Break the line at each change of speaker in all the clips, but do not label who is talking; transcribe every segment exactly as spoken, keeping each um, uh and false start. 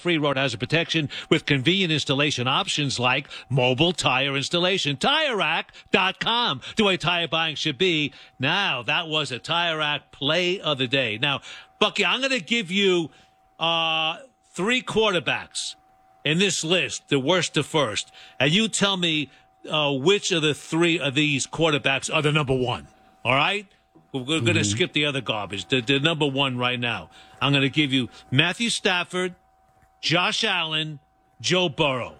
free road hazard protection with convenient installation options like mobile tire installation. Tire Rack dot com. The way tire buying should be. Now, that was a Tire Rack play of the day. Now, Bucky, I'm going to give you uh, three quarterbacks in this list, the worst to first, and you tell me uh, which of the three of these quarterbacks are the number one. All right? We're going to mm-hmm. skip the other garbage. The, the number one right now. I'm going to give you Matthew Stafford, Josh Allen, Joe Burrow.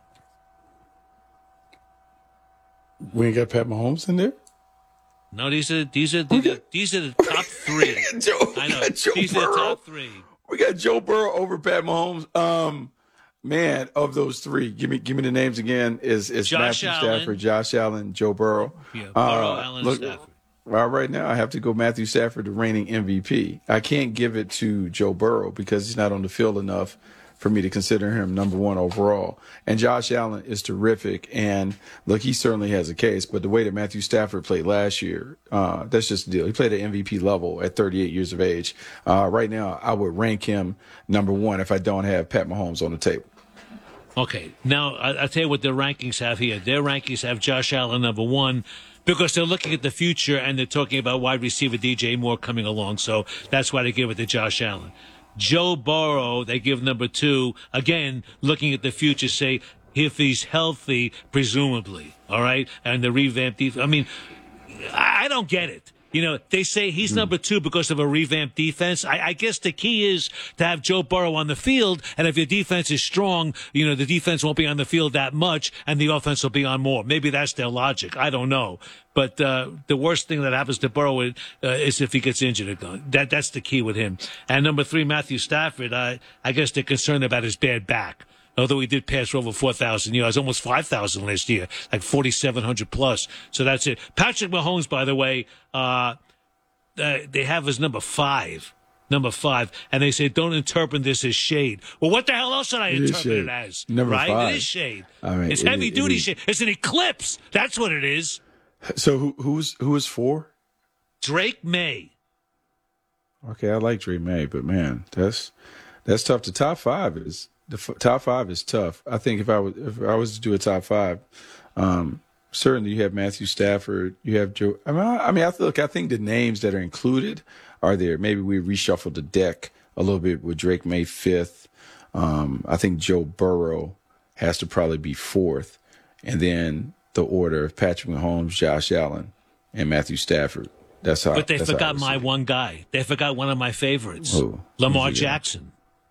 We ain't got Pat Mahomes in there?
No, these are these are these, are, these are the top three.
Joe,
I know.
Joe
These
Burrow.
are the top three.
We got Joe Burrow over Pat Mahomes. Um, man, of those three, give me give me the names again. Is is
Josh
Matthew
Allen.
Stafford, Josh Allen, Joe Burrow?
Yeah, Burrow,
uh,
Allen,
look,
Stafford.
Well, right now I have to go Matthew Stafford, the reigning M V P. I can't give it to Joe Burrow because he's not on the field enough for me to consider him number one overall. And Josh Allen is terrific. And look, he certainly has a case. But the way that Matthew Stafford played last year, uh, that's just the deal. He played at M V P level at thirty-eight years of age. Uh, right now, I would rank him number one if I don't have Pat Mahomes on the table.
Okay. Now, I, I'll tell you what their rankings have here. Their rankings have Josh Allen number one because they're looking at the future and they're talking about wide receiver D J Moore coming along. So that's why they give it to Josh Allen. Joe Burrow, they give number two. Again, looking at the future, say, if he's healthy, presumably, all right? And the revamped defense. I mean, I don't get it. You know, they say he's number two because of a revamped defense. I, I guess the key is to have Joe Burrow on the field, and if your defense is strong, you know, the defense won't be on the field that much, and the offense will be on more. Maybe that's their logic. I don't know. But uh, the worst thing that happens to Burrow is, uh, is if he gets injured. That That's the key with him. And number three, Matthew Stafford, I, I guess they're concerned about his bad back. Although he did pass for over four thousand yards, almost five thousand last year, like forty-seven hundred plus. So that's it. Patrick Mahomes, by the way, uh, uh, they have as number five. Number five. And they say, don't interpret this as shade. Well, what the hell else should I
It
interpret it as?
Number
right?
five.
It is shade.
I mean,
it's
it
heavy
is-
duty
it is-
shade. It's an eclipse. That's what it is.
So who who's who is four?
Drake May.
Okay, I like Drake May, but man, that's that's tough. The top five is the f- top five is tough. I think if I was if I was to do a top five, um, certainly you have Matthew Stafford, you have Joe. I mean, I, I mean, I look. I think the names that are included are there. Maybe we reshuffled the deck a little bit with Drake May fifth. Um, I think Joe Burrow has to probably be fourth, and then the order of Patrick Mahomes, Josh Allen, and Matthew Stafford. That's how.
But they
that's how I
forgot
would
my
see it.
one guy. They forgot one of my favorites,
Who?
Lamar
Who's he got?
Jackson.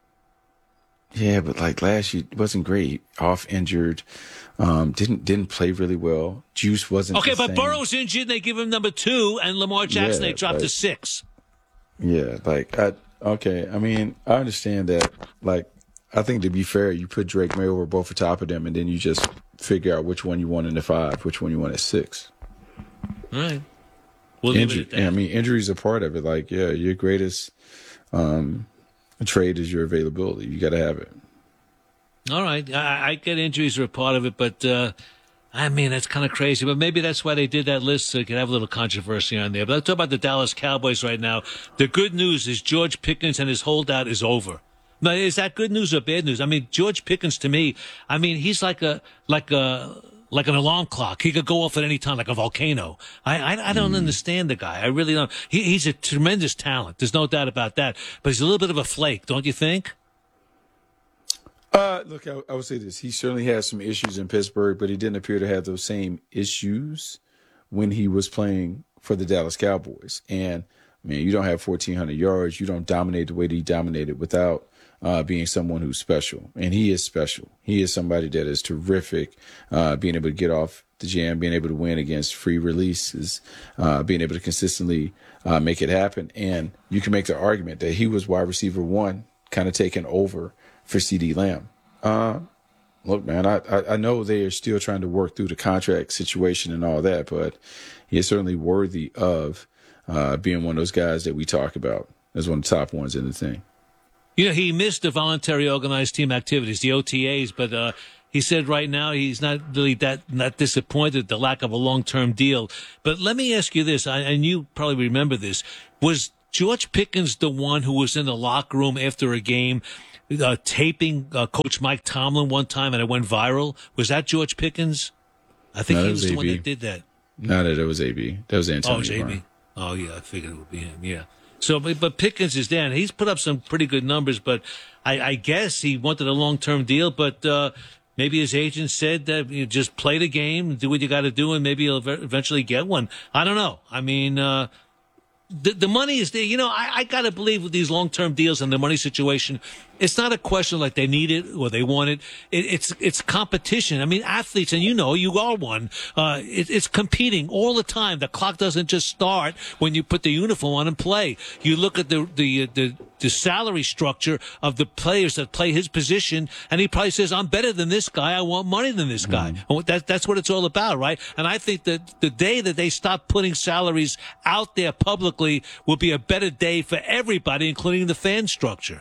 Yeah, but like last year, it wasn't great. Off injured, um, didn't didn't play really well. Juice wasn't
Okay,
the
but
same.
Burrow's injured. They give him number two, and Lamar Jackson
Yeah,
they dropped to
like-
six.
Yeah, like I okay. I mean, I understand that. Like, I think to be fair, you put Drake May over both the top of them, and then you just figure out which one you want in the five, which one you want at six.
All right. We'll leave
Injury,
it at that.
I mean, injuries are part of it. Like, yeah, your greatest um, trade is your availability. You got to have it.
All right. I, I get injuries are a part of it, but uh, I mean, that's kind of crazy. But maybe that's why they did that list, so they could have a little controversy on there. But let's talk about the Dallas Cowboys right now. The good news is George Pickens and his holdout is over. Now, is that good news or bad news? I mean, George Pickens to me, I mean, he's like a like a like an alarm clock. He could go off at any time, like a volcano. I I, I don't
Mm.
understand the guy. I really don't. He, he's a tremendous talent. There's no doubt about that. But he's a little bit of a flake, don't you think?
Uh, look, I, I would say this. He certainly had some issues in Pittsburgh, but he didn't appear to have those same issues when he was playing for the Dallas Cowboys. And, man, you don't have fourteen hundred yards. You don't dominate the way that he dominated without uh, being someone who's special. And he is special. He is somebody that is terrific, uh, being able to get off the jam, being able to win against free releases, uh, being able to consistently uh, make it happen. And you can make the argument that he was wide receiver one, kind of taking over for CeeDee Lamb. Uh, look, man, I, I, I know they are still trying to work through the contract situation and all that, but he is certainly worthy of uh, being one of those guys that we talk about as one of the top ones in the thing.
You know, he missed the voluntary organized team activities, the O T As, but uh, he said right now he's not really that not disappointed at the lack of a long-term deal. But let me ask you this, I, and you probably remember this. Was George Pickens the one who was in the locker room after a game uh, taping uh, Coach Mike Tomlin one time, and it went viral. Was that George Pickens? I think
No,
he
that
was
was
the one
A B.
that did that.
No, that it was A B. That was Antonio
Oh, it was A B.
Brown.
Oh, yeah, I figured it would be him, yeah. So, but, but Pickens is there, and he's put up some pretty good numbers, but I, I guess he wanted a long-term deal, but uh, maybe his agent said that you just play the game, do what you got to do, and maybe he'll eventually get one. I don't know. I mean, uh, the, the money is there. You know, I, I got to believe with these long-term deals and the money situation, it's not a question like they need it or they want it. it it's it's competition. I mean, athletes, and you know, you are one. Uh, it, it's competing all the time. The clock doesn't just start when you put the uniform on and play. You look at the the the, the salary structure of the players that play his position, and he probably says, "I'm better than this guy. I want money than this guy." Mm. And that, that's what it's all about, right? And I think that the day that they stop putting salaries out there publicly will be a better day for everybody, including the fan structure.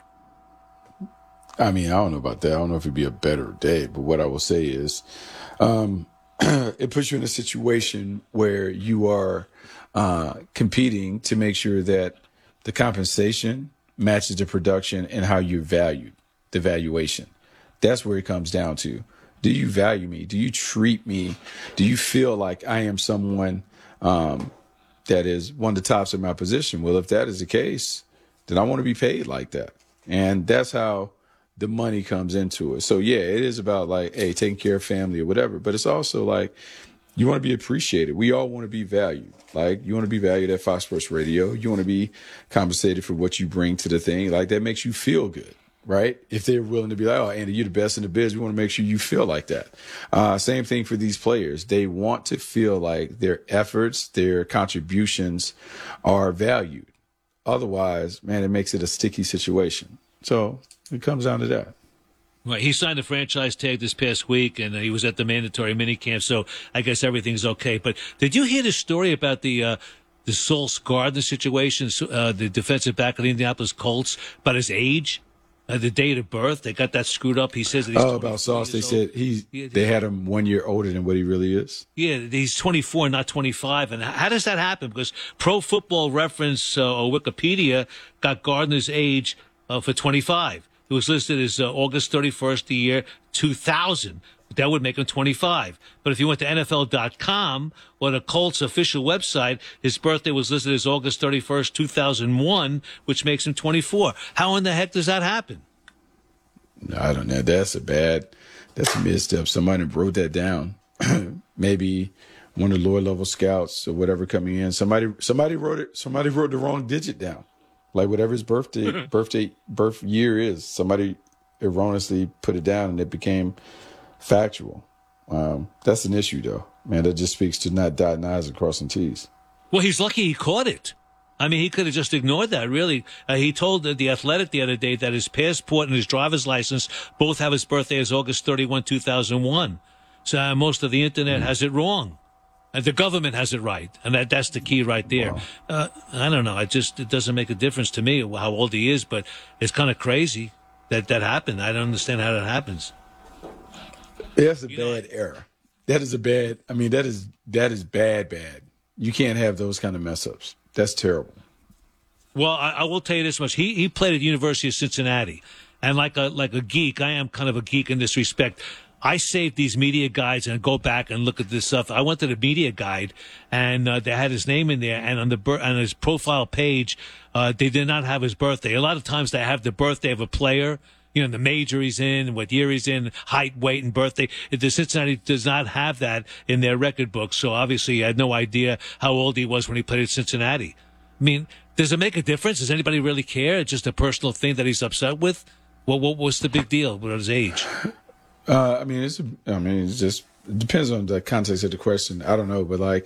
I mean, I don't know about that. I don't know if it'd be a better day, but what I will say is, um, it puts you in a situation where you are uh, competing to make sure that the compensation matches the production and how you're valued, the valuation. That's where it comes down to. Do you value me? Do you treat me? Do you feel like I am someone um, that is one of the tops of my position? Well, if that is the case, then I want to be paid like that. And that's how the money comes into it. So yeah, it is about like, hey, taking care of family or whatever, but it's also like, you want to be appreciated. We all want to be valued. Like, you want to be valued at Fox Sports Radio. You want to be compensated for what you bring to the thing. Like, that makes you feel good, right? If they're willing to be like, oh, Andy, you're the best in the biz, we want to make sure you feel like that. Uh, same thing for these players. They want to feel like their efforts, their contributions are valued. Otherwise, man, it makes it a sticky situation. So it comes down to that.
Right. He signed a franchise tag this past week, and he was at the mandatory minicamp, so I guess everything's okay. But did you hear the story about the uh, the Sauce Gardner situation, uh, the defensive back of the Indianapolis Colts, about his age, uh, the date of birth? They got that screwed up. He says that he's
oh, about Sauce. They said he yeah, they had him one year older than what he really is.
Yeah, he's twenty-four, not twenty-five. And how does that happen? Because Pro Football Reference uh, or Wikipedia got Gardner's age uh, for twenty-five. It was listed as uh, August thirty-first, the year two thousand. That would make him twenty-five. But if you went to N F L dot com or the Colts official website, his birthday was listed as August thirty-first, two thousand one, which makes him twenty-four. How in the heck does that happen?
No, I don't know. That's a bad, that's a misstep. Somebody wrote that down. Maybe one of the lower level scouts or whatever coming in. Somebody, somebody wrote it. Somebody wrote the wrong digit down. Like whatever his birthday, birthday, birth year is, somebody erroneously put it down and it became factual. Um, that's an issue, though. Man, that just speaks to not dotting I's and crossing T's.
Well, he's lucky he caught it. I mean, he could have just ignored that, really. Uh, he told the, the Athletic the other day that his passport and his driver's license both have his birthday as August thirty-first, two thousand one. So uh, most of the Internet mm. has it wrong. And the government has it right, and that, that's the key right there. Wow. Uh, I don't know. It just it doesn't make a difference to me how old he is, but it's kind of crazy that that happened. I don't understand how that happens.
That's a you bad
know,
error. That is a bad. I mean, that is that is bad, bad. You can't have those kind of mess ups. That's terrible.
Well, I, I will tell you this much: he he played at the University of Cincinnati, and like a like a geek, I am kind of a geek in this respect. I saved these media guides and go back and look at this stuff. I went to the media guide, and uh, they had his name in there, and on the bir- on his profile page, uh, they did not have his birthday. A lot of times they have the birthday of a player, you know, the major he's in, what year he's in, height, weight, and birthday. The Cincinnati does not have that in their record book, so obviously I had no idea how old he was when he played at Cincinnati. I mean, does it make a difference? Does anybody really care? It's just a personal thing that he's upset with? Well, what was the big deal with his age?
Uh, I mean, it's. I mean, it's just it depends on the context of the question. I don't know, but like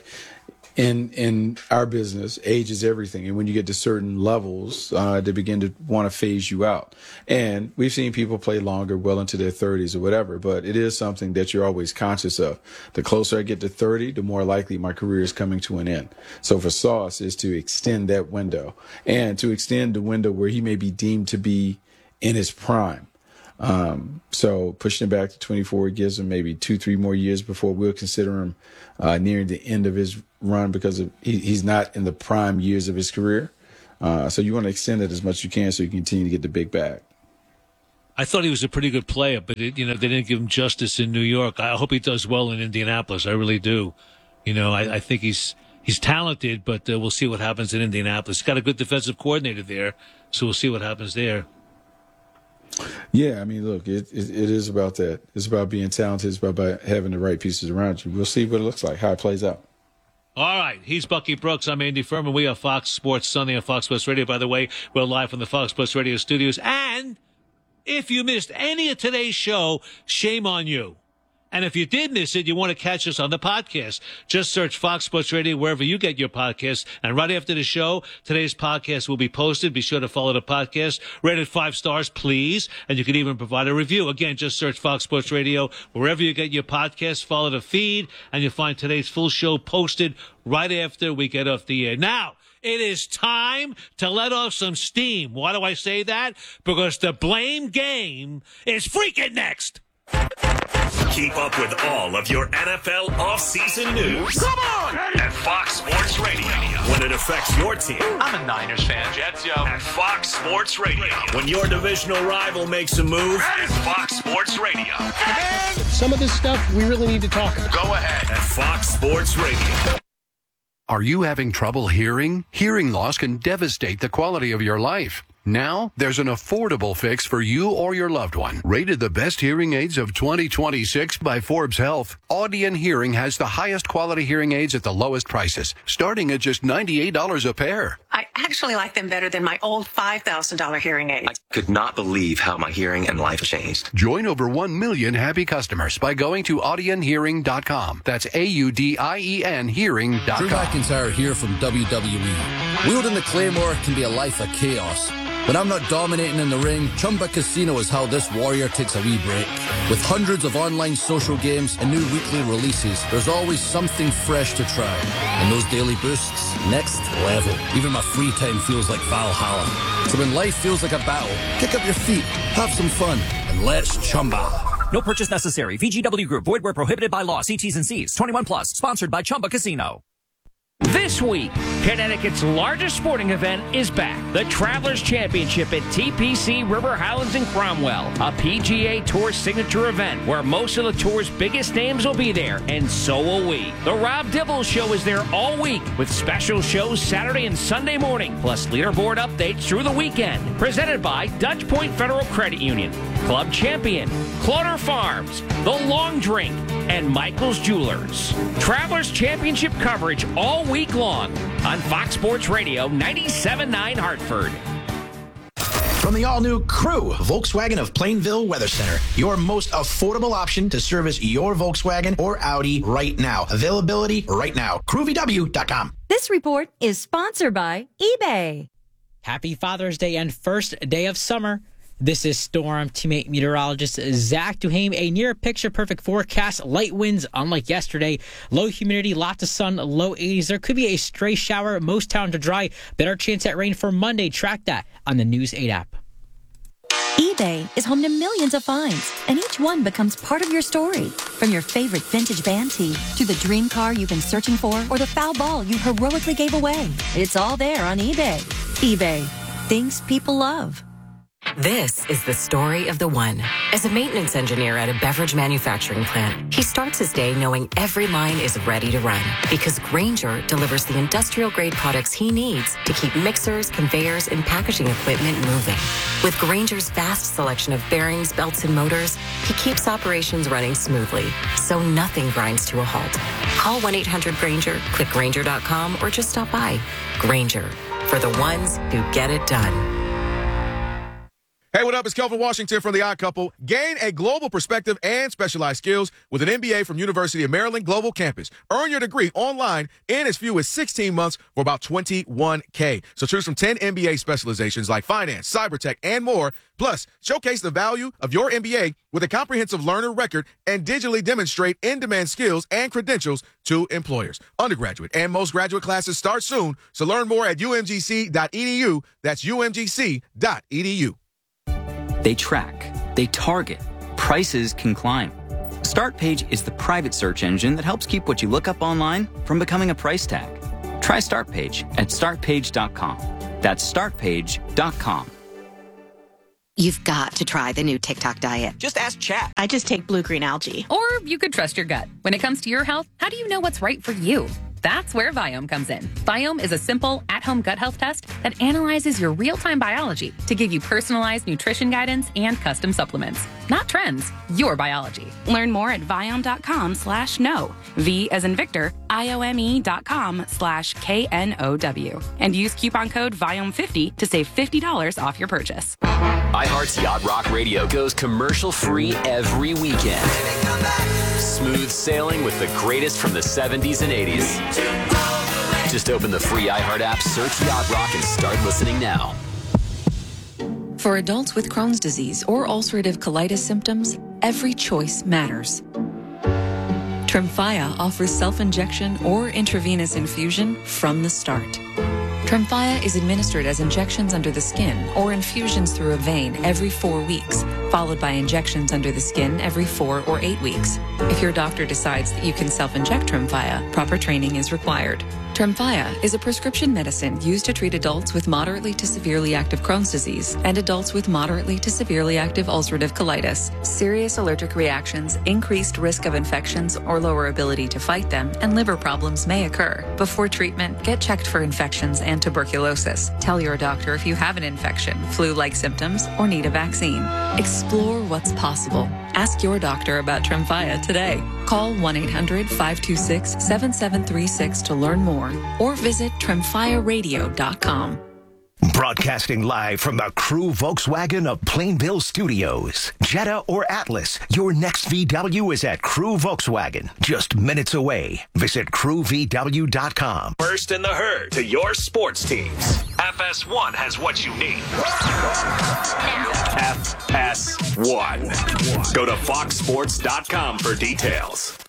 in in our business, age is everything, and when you get to certain levels, uh, they begin to want to phase you out. And we've seen people play longer, well into their thirties or whatever. But it is something that you're always conscious of. The closer I get to thirty, the more likely my career is coming to an end. So for Sauce, is to extend that window and to extend the window where he may be deemed to be in his prime. Um, so pushing it back to twenty-four gives him maybe two, three more years before we'll consider him uh, nearing the end of his run because of, he, he's not in the prime years of his career. Uh, so you want to extend it as much as you can so you can continue to get the big bag.
I thought he was a pretty good player, but it, you know they didn't give him justice in New York. I hope he does well in Indianapolis. I really do. You know, I, I think he's he's talented, but uh, we'll see what happens in Indianapolis. He's got a good defensive coordinator there, so we'll see what happens there.
Yeah, I mean, look, it, it it is about that. It's about being talented. It's about having the right pieces around you. We'll see what it looks like, how it plays out.
All right, he's Bucky Brooks. I'm Andy Furman. We are Fox Sports Sunday on Fox Sports Radio. By the way, we're live from the Fox Sports Radio studios. And if you missed any of today's show, shame on you. And if you did miss it, you want to catch us on the podcast. Just search Fox Sports Radio wherever you get your podcasts. And right after the show, today's podcast will be posted. Be sure to follow the podcast. Rate it five stars, please. And you can even provide a review. Again, just search Fox Sports Radio wherever you get your podcasts. Follow the feed, and you'll find today's full show posted right after we get off the air. Now, it is time to let off some steam. Why do I say that? Because the blame game is freaking next.
Keep up with all of your N F L offseason news.
Come on!
At Fox Sports Radio. When it affects your team.
I'm a Niners fan. Jets, yo.
At Fox Sports Radio. When your divisional rival makes a move. At Fox Sports Radio.
And some of this stuff we really need to talk about.
Go ahead. At Fox Sports Radio.
Are you having trouble hearing? Hearing loss can devastate the quality of your life. Now, there's an affordable fix for you or your loved one. Rated the best hearing aids of twenty twenty-six by Forbes Health, Audion Hearing has the highest quality hearing aids at the lowest prices, starting at just ninety-eight dollars a pair.
I actually like them better than my old five thousand dollars hearing aids.
I could not believe how my hearing and life changed.
Join over one million happy customers by going to audion hearing dot com. That's A U D I E N hearing dot com.
Drew McIntyre here from W W E. Wielding the Claymore can be a life of chaos. When I'm not dominating in the ring, Chumba Casino is how this warrior takes a wee break. With hundreds of online social games and new weekly releases, there's always something fresh to try. And those daily boosts, next level. Even my free time feels like Valhalla. So when life feels like a battle, kick up your feet, have some fun, and let's Chumba.
No purchase necessary. V G W Group. Void where prohibited by law. See T's and C's. twenty-one plus. Sponsored by Chumba Casino.
This week, Connecticut's largest sporting event is back. The Travelers Championship at T P C River Highlands in Cromwell, a P G A Tour signature event where most of the Tour's biggest names will be there, and so will we. The Rob Dibble Show is there all week with special shows Saturday and Sunday morning, plus leaderboard updates through the weekend. Presented by Dutch Point Federal Credit Union, Club Champion, Clodder Farms, The Long Drink, and Michael's Jewelers. Travelers Championship coverage all week long on Fox Sports Radio ninety-seven point nine Hartford.
From the all-new Crew, Volkswagen of Plainville Weather Center, your most affordable option to service your Volkswagen or Audi right now. Availability right now. crew v w dot com.
This report is sponsored by eBay.
Happy Father's Day and first day of summer. This is Storm teammate meteorologist Zach Duhame. A near picture-perfect forecast. Light winds, unlike yesterday. Low humidity, lots of sun, low eighties. There could be a stray shower. Most town to dry. Better chance at rain for Monday. Track that on the News eight app.
eBay is home to millions of finds, and each one becomes part of your story. From your favorite vintage band tee to the dream car you've been searching for or the foul ball you heroically gave away. It's all there on eBay. eBay. Things people love.
This is the story of the one. As a maintenance engineer at a beverage manufacturing plant, he starts his day knowing every line is ready to run because Grainger delivers the industrial-grade products he needs to keep mixers, conveyors, and packaging equipment moving. With Grainger's vast selection of bearings, belts, and motors, he keeps operations running smoothly, so nothing grinds to a halt. Call one eight hundred Grainger, click Grainger dot com, or just stop by. Grainger, for the ones who get it done.
Hey, what up? It's Kelvin Washington from The Odd Couple. Gain a global perspective and specialized skills with an M B A from University of Maryland Global Campus. Earn your degree online in as few as sixteen months for about twenty-one K. So choose from ten M B A specializations like finance, cyber tech, and more. Plus, showcase the value of your M B A with a comprehensive learner record and digitally demonstrate in-demand skills and credentials to employers. Undergraduate and most graduate classes start soon, so learn more at u m g c dot e d u. That's u m g c dot e d u.
They track, they target, prices can climb. StartPage is the private search engine that helps keep what you look up online from becoming a price tag. Try StartPage at start page dot com. That's start page dot com.
You've got to try the new TikTok diet.
Just ask Chat.
I just take blue-green algae.
Or you could trust your gut. When it comes to your health, how do you know what's right for you? That's where Viome comes in. Viome is a simple, at-home gut health test that analyzes your real-time biology to give you personalized nutrition guidance and custom supplements. Not trends, your biology.
Learn more at Viome.com slash no. V as in Victor, I-O-M-E dot com slash K N O W. And use coupon code Viome fifty to save fifty dollars off your purchase.
iHeart's Yacht Rock Radio goes commercial-free every weekend. Smooth sailing with the greatest from the seventies and eighties. Just open the free iHeart app, search Yacht Rock, and start listening now.
For adults with Crohn's disease or ulcerative colitis symptoms, every choice matters. Tremfya offers self-injection or intravenous infusion from the start. Tremfya is administered as injections under the skin or infusions through a vein every four weeks, followed by injections under the skin every four or eight weeks. If your doctor decides that you can self-inject Tremfya, proper training is required. Tremfya is a prescription medicine used to treat adults with moderately to severely active Crohn's disease and adults with moderately to severely active ulcerative colitis. Serious allergic reactions, increased risk of infections or lower ability to fight them, and liver problems may occur. Before treatment, get checked for infections and tuberculosis. Tell your doctor if you have an infection, flu-like symptoms, or need a vaccine. Explore what's possible. Ask your doctor about Tremfya today. Call one eight hundred five two six seven seven three six to learn more or visit tremfya radio dot com.
Broadcasting live from the Crew Volkswagen of Plainville Studios. Jetta or Atlas, your next V W is at Crew Volkswagen, just minutes away. Visit crew v w dot com.
First in the herd to your sports teams. F S one has what you need. F S one. Go to fox sports dot com for details.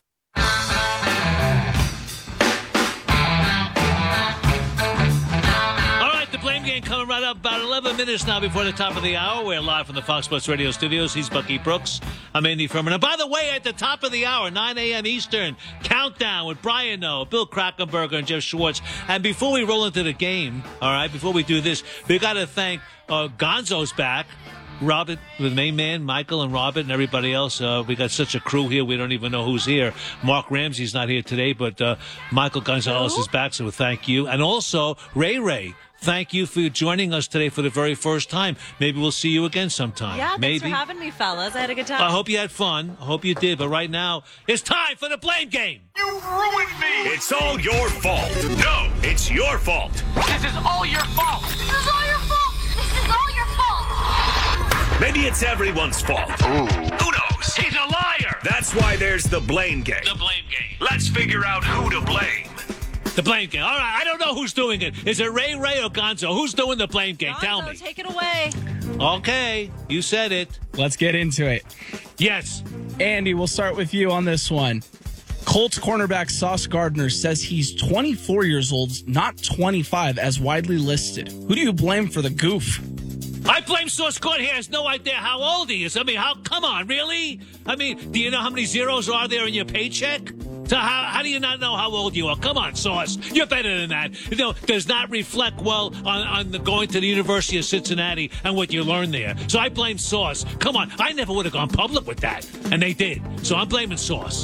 Game coming right up about eleven minutes now before the top of the hour. We're live from the Fox Sports Radio studios. He's Bucky Brooks. I'm Andy Furman. And by the way, at the top of the hour, nine a.m. Eastern, Countdown with Brian Noe, Bill Krackomberger, and Jeff Schwartz. And before we roll into the game, all right, before we do this, we got to thank uh, Gonzo's back. Robert, the main man, Michael and Robert and everybody else. Uh, we got such a crew here, we don't even know who's here. Mark Ramsey's not here today, but uh, Michael Gonzalez Hello? is back, so thank you. And also, Ray Ray, thank you for joining us today for the very first time. Maybe we'll see you again sometime.
Yeah, thanks
Maybe.
for having me, fellas. I had a good time.
I hope you had fun. I hope you did. But right now, it's time for the blame game.
You ruined me. It's all your fault. No, it's your fault.
This is all your fault.
This is all your fault. This is all your fault.
Maybe it's everyone's fault. Ooh. Who knows?
He's a liar.
That's why there's the blame game.
The blame game.
Let's figure out who to blame.
The blame game. All right, I don't know who's doing it. Is it Ray Ray or Gonzo? Who's doing the blame game?
Gonzo,
Tell me.
Take it away.
Okay, you said it.
Let's get into it.
Yes.
Andy, we'll start with you on this one. Colts cornerback Sauce Gardner says he's twenty-four years old, not twenty-five, as widely listed. Who do you blame for the goof?
I blame Sauce Gardner. He has no idea how old he is. I mean, how? Come on, really? I mean, do you know how many zeros are there in your paycheck? So how, how do you not know how old you are? Come on, Sauce. You're better than that. You know, does not reflect well on, on the going to the University of Cincinnati and what you learned there. So I blame Sauce. Come on. I never would have gone public with that. And they did. So I'm blaming Sauce.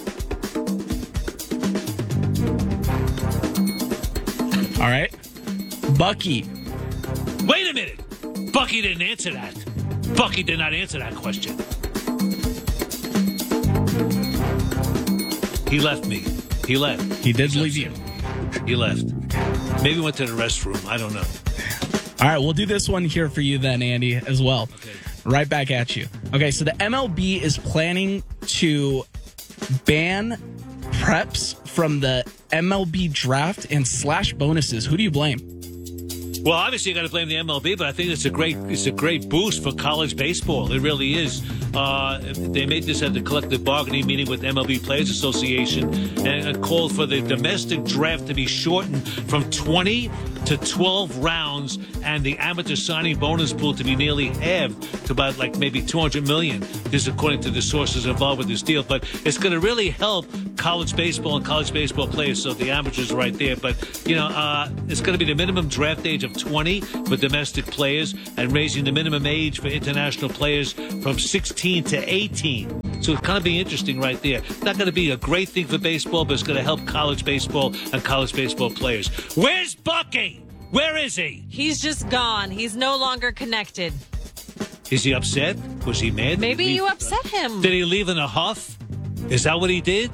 All right. Bucky.
Wait a minute. Bucky didn't answer that. Bucky did not answer that question. He left me. He left.
He did leave you.
He left. Maybe went to the restroom. I don't know.
All right, we'll do this one here for you then, Andy, as well.
Okay.
Right back at you. Okay, so the M L B is planning to ban preps from the M L B draft and slash bonuses. Who do you blame?
Well, obviously you got to blame the M L B, but I think it's a great it's a great boost for college baseball. It really is. Uh, they made this at the collective bargaining meeting with M L B Players Association and called for the domestic draft to be shortened from twenty to twelve rounds and the amateur signing bonus pool to be nearly halved to about like maybe two hundred million. This is according to the sources involved with this deal. But it's going to really help college baseball and college baseball players, so the amateurs are right there. But, you know, uh, it's going to be the minimum draft age of twenty for domestic players and raising the minimum age for international players from sixteen to eighteen. So it's going to be interesting right there. It's not going to be a great thing for baseball, but it's going to help college baseball and college baseball players. Where's Bucky? Where is he?
He's just gone. He's no longer connected.
Is he upset? Was he mad?
Maybe
Did he
you
leave-
upset him.
Did he leave in a huff? Is that what he did?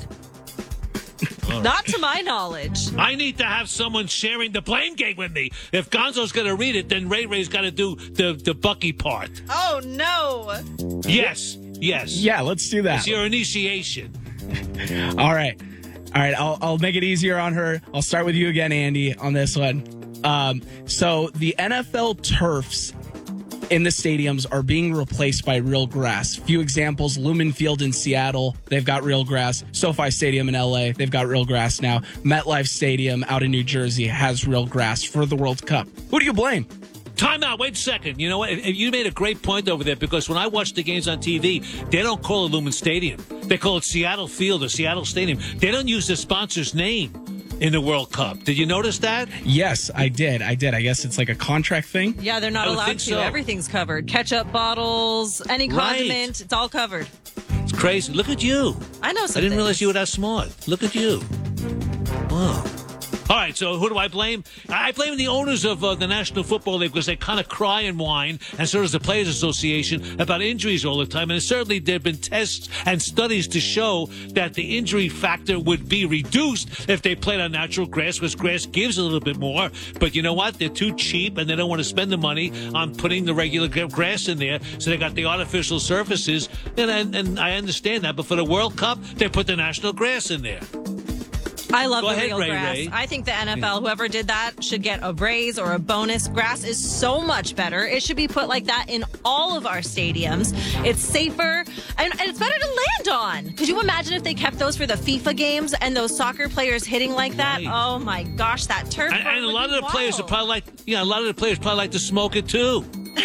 Not to my knowledge.
I need to have someone sharing the blame game with me. If Gonzo's going to read it, then Ray Ray's got to do the, the Bucky part.
Oh, no.
Yes. Yes.
Yeah, let's do that.
It's your initiation.
All right. All right. I'll, I'll make it easier on her. I'll start with you again, Andy, on this one. Um, so the N F L turfs in the stadiums are being replaced by real grass. Few examples: Lumen Field in Seattle, they've got real grass. SoFi Stadium in L A, they've got real grass now. MetLife Stadium out in New Jersey has real grass for the World Cup. Who do you blame?
Time out. Wait a second. You know what? You made a great point over there, because when I watch the games on T V, they don't call it Lumen Stadium. They call it Seattle Field or Seattle Stadium. They don't use the sponsor's name in the World Cup. Did you notice that?
Yes, I did. I did. I guess it's like a contract thing.
Yeah, they're not
I would
allowed
think
to.
so.
Everything's covered. Ketchup bottles, any
Right.
condiment, it's all covered.
It's crazy. Look at you.
I know
I
some
didn't
things.
realize you were that smart. Look at you. Wow. All right, so who do I blame? I blame the owners of uh, the National Football League, because they kind of cry and whine, and so does the Players Association, about injuries all the time. And certainly there have been tests and studies to show that the injury factor would be reduced if they played on natural grass, because grass gives a little bit more. But you know what? They're too cheap, and they don't want to spend the money on putting the regular gra- grass in there, so they got the artificial surfaces. And, and, and I understand that, but for the World Cup, they put the national grass in there.
I love
Go
the
ahead,
real
Ray
grass.
Ray.
I think the N F L, whoever did that, should get a raise or a bonus. Grass is so much better. It should be put like that in all of our stadiums. It's safer, and, and it's better to land on. Could you imagine if they kept those for the FIFA games and those soccer players hitting like that?
Right.
Oh my gosh, that turf.
And, and a
would
lot
be
of the players are
wild.
probably like, yeah, a lot of the players probably like to smoke it too.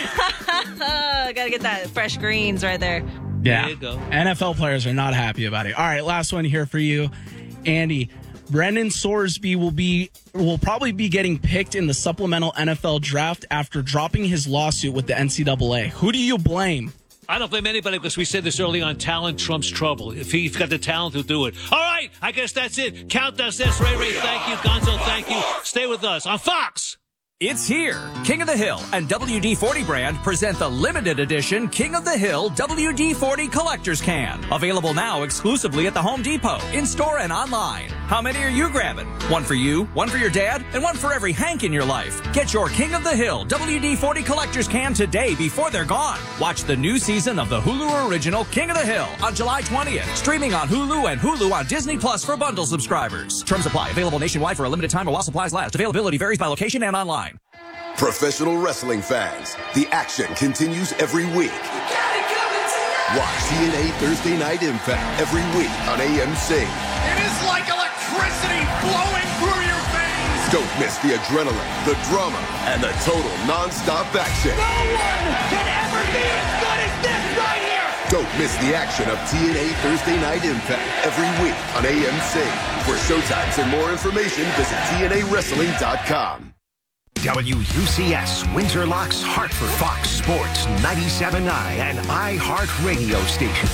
Gotta get that fresh greens right there.
Yeah.
There you go.
N F L players are not happy about it. All right, last one here for you, Andy. Brendan Sorsby will be will probably be getting picked in the supplemental N F L draft after dropping his lawsuit with the N C double A. Who do you blame?
I don't blame anybody, because we said this early on. Talent trumps trouble. If he's got the talent to do it. All right, I guess that's it. Count us this. Ray Ray, thank you. Gonzo, thank you. Stay with us on Fox.
It's here. King of the Hill and W D forty brand present the limited edition King of the Hill W D forty Collector's Can. Available now exclusively at the Home Depot, in-store and online. How many are you grabbing? One for you, one for your dad, and one for every Hank in your life. Get your King of the Hill W D forty Collector's Can today before they're gone. Watch the new season of the Hulu original King of the Hill on July twentieth. Streaming on Hulu and Hulu on Disney Plus for bundle subscribers. Terms apply. Available nationwide for a limited time or while supplies last. Availability varies by location and online.
Professional wrestling fans, the action continues every week. Watch T N A Thursday Night Impact every week on A M C.
It is like electricity flowing through your veins.
Don't miss the adrenaline, the drama, and the total non-stop action.
No one can ever be as good as this right here.
Don't miss the action of T N A Thursday Night Impact every week on A M C. For showtimes and more information, visit T N A wrestling dot com.
W U C S, Windsor Locks, Hartford, Fox Sports, ninety-seven point nine, and iHeart Radio Station.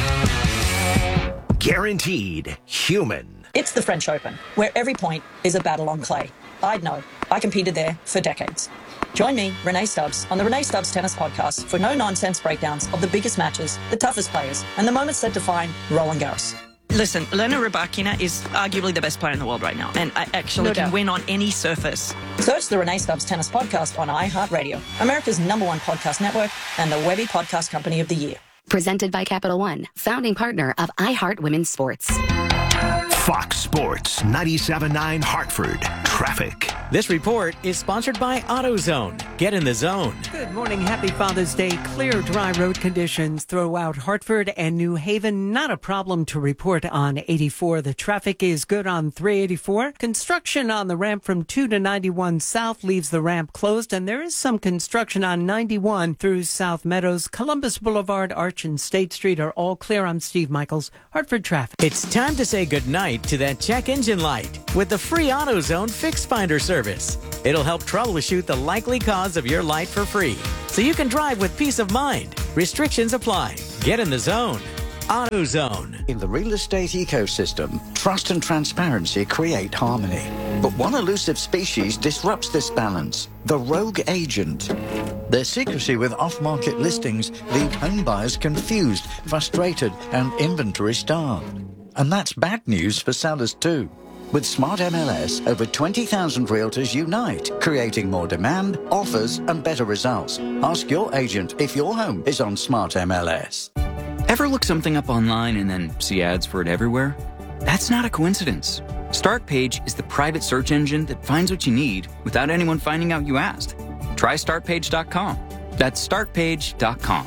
Guaranteed human.
It's the French Open, where every point is a battle on clay. I'd know. I competed there for decades. Join me, Renee Stubbs, on the Renee Stubbs Tennis Podcast for no-nonsense breakdowns of the biggest matches, the toughest players, and the moments that define Roland Garros.
Listen, Elena Rybakina is arguably the best player in the world right now, and I actually
No
can
doubt.
win on any surface.
Search the Renee Stubbs Tennis Podcast on iHeartRadio, America's number one podcast network and the Webby Podcast Company of the Year.
Presented by Capital One, founding partner of iHeart Women's Sports.
Fox Sports ninety-seven point nine Hartford. Traffic.
This report is sponsored by AutoZone. Get in the zone.
Good morning. Happy Father's Day. Clear, dry road conditions throughout Hartford and New Haven. Not a problem to report on eighty-four. The traffic is good on three eighty-four. Construction on the ramp from two to ninety-one South leaves the ramp closed, and there is some construction on ninety-one through South Meadows. Columbus Boulevard, Arch, and State Street are all clear. I'm Steve Michaels, Hartford Traffic.
It's time to say goodnight to that check engine light with the free AutoZone Fix Finder service. It'll help troubleshoot the likely cause of your light for free, so you can drive with peace of mind. Restrictions apply. Get in the zone. AutoZone.
In the real estate ecosystem, trust and transparency create harmony. But one elusive species disrupts this balance: the rogue agent. Their secrecy with off-market listings leave home buyers confused, frustrated, and inventory starved. And that's bad news for sellers too. With Smart M L S, over twenty thousand realtors unite, creating more demand, offers, and better results. Ask your agent if your home is on Smart M L S.
Ever look something up online and then see ads for it everywhere? That's not a coincidence. StartPage is the private search engine that finds what you need without anyone finding out you asked. Try start page dot com. That's start page dot com.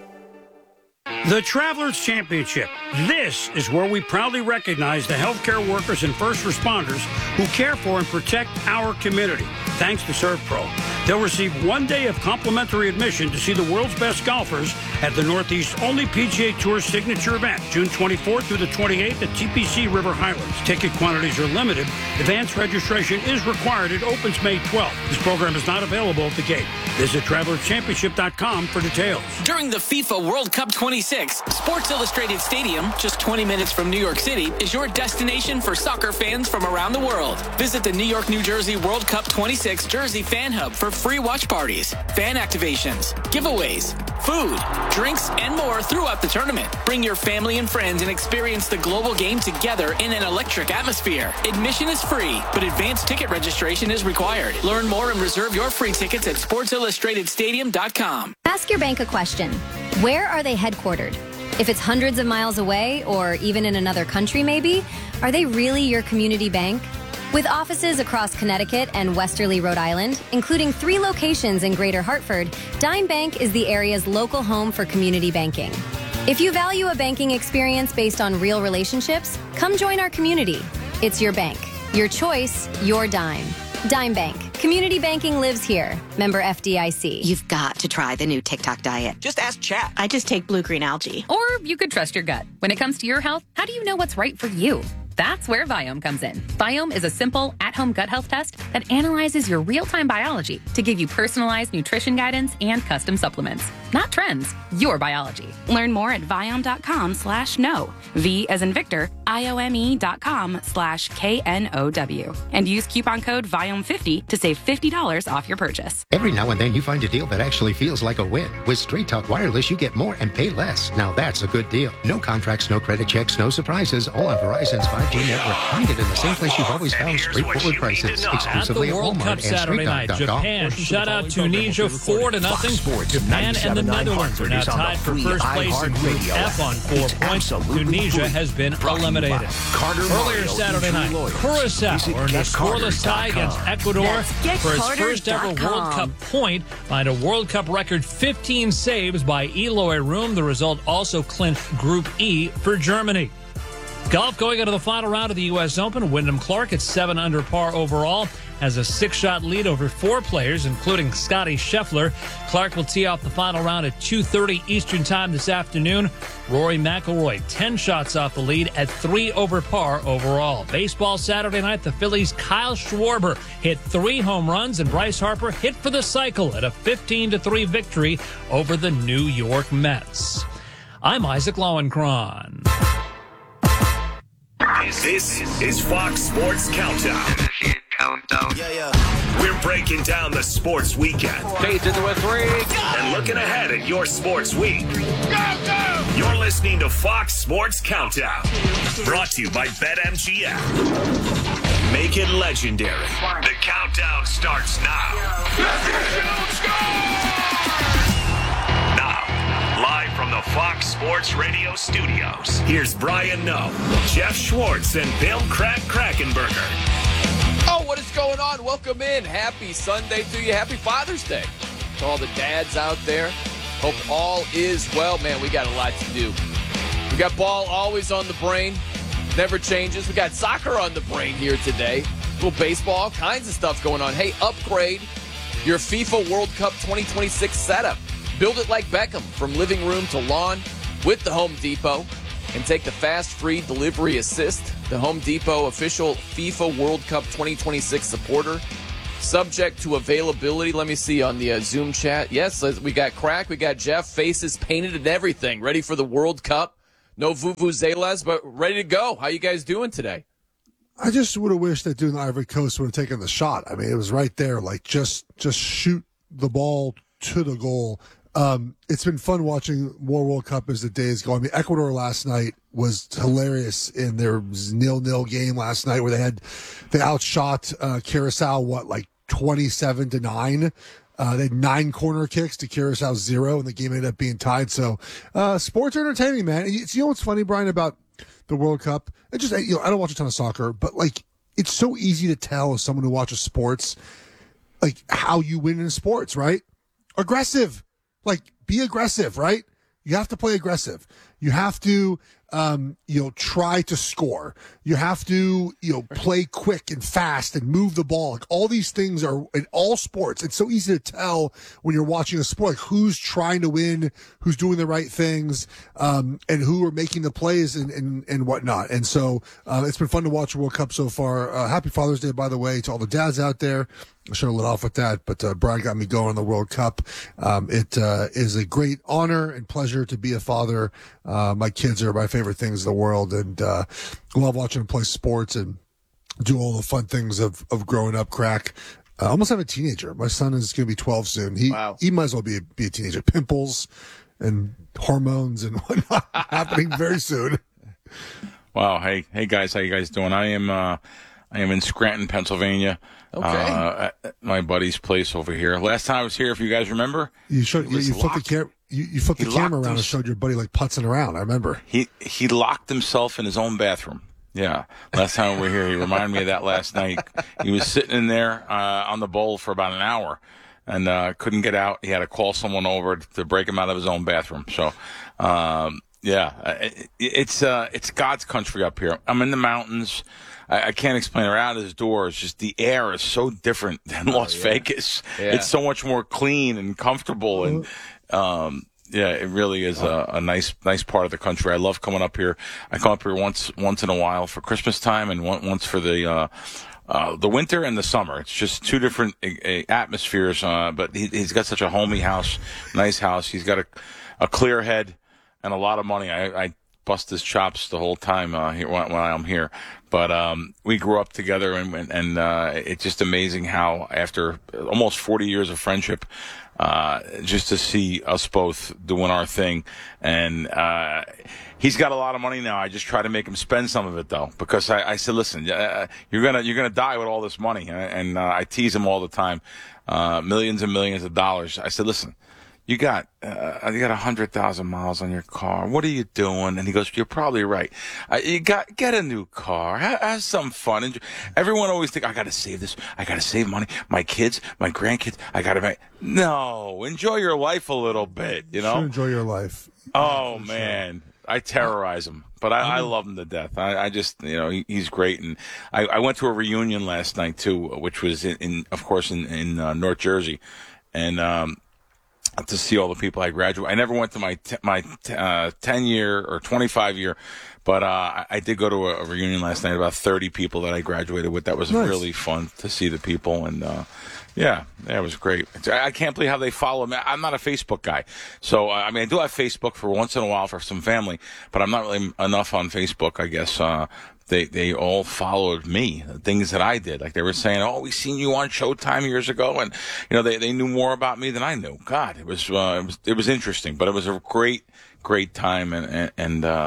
The Travelers Championship. This is where we proudly recognize the healthcare workers and first responders who care for and protect our community. Thanks to ServPro. They'll receive one day of complimentary admission to see the world's best golfers at the Northeast's only P G A Tour signature event, June twenty-fourth through the twenty-eighth at T P C River Highlands. Ticket quantities are limited. Advanced registration is required. It opens May twelfth. This program is not available at the gate. Visit travelers championship dot com for details.
During the FIFA World Cup twenty-six, Sports Illustrated Stadium, just twenty minutes from New York City, is your destination for soccer fans from around the world. Visit the New York, New Jersey World Cup twenty-six Jersey Fan Hub for free watch parties, fan activations, giveaways, food, drinks, and more throughout the tournament. Bring your family and friends and experience the global game together in an electric atmosphere. Admission is free, but advanced ticket registration is required. Learn more and reserve your free tickets at sports illustrated stadium dot com.
Ask your bank a question. Where are they headquartered? If it's hundreds of miles away or even in another country maybe, are they really your community bank? With offices across Connecticut and Westerly, Rhode Island, including three locations in Greater Hartford, Dime Bank is the area's local home for community banking. If you value a banking experience based on real relationships, come join our community. It's your bank. Your choice, your dime. Dime Bank. Community banking lives here. Member F D I C.
You've got to try the new TikTok diet.
Just ask chat. I just take blue green algae.
Or you could trust your gut. When it comes to your health, how do you know what's right for you? That's where Viome comes in. Viome is a simple, at-home gut health test that analyzes your real-time biology to give you personalized nutrition guidance and custom supplements. Not trends, your biology.
Learn more at Viome.com slash no. V as in Victor, I-O-M-E dot com slash K N O W. And use coupon code Viome fifty to save fifty dollars off your purchase.
Every now and then you find a deal that actually feels like a win. With Straight Talk Wireless, you get more and pay less. Now that's a good deal. No contracts, no credit checks, no surprises, all on Verizon's five G network. Find it in the same place you've always found straightforward prices. Exclusively
at the World Cup Saturday night, Japan shut out Tunisia four to nothing. Japan and the Netherlands are now tied for first place in Group F on four points. Tunisia has been eliminated. Earlier Saturday night, Curacao earned a scoreless tie against Ecuador for its first ever World Cup point behind a World Cup record fifteen saves by Eloy Room. The result also clinched Group E for Germany. Golf going into the final round of the U S Open. Wyndham Clark at seven under par overall has a six-shot lead over four players, including Scotty Scheffler. Clark will tee off the final round at two thirty Eastern Time this afternoon. Rory McIlroy, ten shots off the lead at three over par overall. Baseball Saturday night, the Phillies' Kyle Schwarber hit three home runs, and Bryce Harper hit for the cycle at a fifteen to three victory over the New York Mets. I'm Isaac Lowenkron.
This is Fox Sports Countdown. Countdown. Yeah, yeah. We're breaking down the sports weekend.
Fades into a three.
And looking ahead at your sports week. Go, go! You're listening to Fox Sports Countdown. Brought to you by BetMGM. Make it legendary. The countdown starts now. Now, Live from the Fox Sports Radio studios, here's Brian Noe, Jeff Schwartz, and Bill Crack Krackenberger.
Oh, what is going on? Welcome in. Happy Sunday to you. Happy Father's Day to all the dads out there. Hope all is well. Man, we got a lot to do. We got ball always on the brain. Never changes. We got soccer on the brain here today. A little baseball, all kinds of stuff going on. Hey, upgrade your FIFA World Cup twenty twenty-six setup. Build it like Beckham, from living room to lawn, with the Home Depot. And take the fast, free delivery assist. The Home Depot official FIFA World Cup twenty twenty-six supporter. Subject to availability. Let me see on the uh, Zoom chat. Yes, we got Crack, we got Jeff, faces painted and everything. Ready for the World Cup. No vuvuzelas, but ready to go. How you guys doing today?
I just would have wished that dude in the Ivory Coast would have taken the shot. I mean, it was right there. Like, just just shoot the ball to the goal. Um, it's been fun watching more World Cup as the days go. I mean, Ecuador last night was hilarious in their nil-nil game last night where they had they outshot uh, Curacao, what, like twenty-seven to nine. Uh, they had nine corner kicks to Curaçao's zero, and the game ended up being tied. So, uh, sports are entertaining, man. It's, you know what's funny, Brian, about the World Cup? It just, you know, I don't watch a ton of soccer, but like, it's so easy to tell as someone who watches sports, like how you win in sports, right? Aggressive, like be aggressive, right? You have to play aggressive. You have to, um, you know, try to score. You have to, you know, play quick and fast and move the ball. Like all these things are in all sports. It's so easy to tell when you're watching a sport, like who's trying to win, who's doing the right things, um, and who are making the plays and, and, and whatnot. And so, uh, it's been fun to watch the World Cup so far. Uh, happy Father's Day, by the way, to all the dads out there. I should have lit off with that, but uh, Brian got me going on the World Cup. Um, it uh, is a great honor and pleasure to be a father. Uh, my kids are my favorite things in the world, and uh, love watching them play sports and do all the fun things of, of growing up. Crack. I uh, almost have a teenager. My son is going to be twelve soon. He wow. he might as well be a, be a teenager. Pimples and hormones and whatnot happening very soon.
Wow. Hey, hey guys, how you guys doing? I am uh, I am in Scranton, Pennsylvania. Okay. Uh, at my buddy's place over here. Last time I was here, if you guys remember,
you showed you, you flipped the camera. You, you flipped the camera around him, and showed your buddy like putzing around. I remember.
He he locked himself in his own bathroom. Yeah, last time we were here, he reminded me of that last night. He was sitting in there uh, on the bowl for about an hour and uh, couldn't get out. He had to call someone over to break him out of his own bathroom. So, um, yeah, it, it's uh, it's God's country up here. I'm in the mountains. I, I can't explain it. Out his door, it's just the air is so different than Las oh, yeah. Vegas. Yeah. It's so much more clean and comfortable, and um, yeah, it really is a, a nice, nice part of the country. I love coming up here. I come up here once, once in a while for Christmas time, and one, once for the uh, uh, the winter and the summer. It's just two different uh, atmospheres. Uh, but he, he's got such a homey house, nice house. He's got a a clear head and a lot of money. I, I bust his chops the whole time uh, here, when, when I'm here. But um, we grew up together, and, and uh, it's just amazing how after almost forty years of friendship, uh, just to see us both doing our thing. And uh, he's got a lot of money now. I just try to make him spend some of it, though, because I, I said, listen, uh, you're gonna you're gonna die with all this money, and, and uh, I tease him all the time, uh, millions and millions of dollars. I said, listen. You got, uh, you got a hundred thousand miles on your car. What are you doing? And he goes, you're probably right. Uh, you got, get a new car. Have, have some fun. And everyone always think, I got to save this. I got to save money. My kids, my grandkids, I got to make, no, enjoy your life a little bit, you know?
Sure, enjoy your life.
Oh, man. I terrorize him, but I, I love him to death. I, I just, you know, he, he's great. And I, I went to a reunion last night too, which was in, in of course, in, in uh, North Jersey. And, um, to see all the people I graduated. I never went to my t- my t- uh, ten year or twenty-five year, but uh, I, I did go to a, a reunion last night. About thirty people that I graduated with. That was nice. Really fun to see the people, and uh, yeah, that was great. I, I can't believe how they follow me. I'm not a Facebook guy, so uh, I mean I do have Facebook for once in a while for some family, but I'm not really enough on Facebook, I guess. Uh, They they all followed me, the things that I did. Like they were saying, oh, we seen you on Showtime years ago, and you know they, they knew more about me than I knew. God, it was uh, it was it was interesting, but it was a great great time, and and, and uh,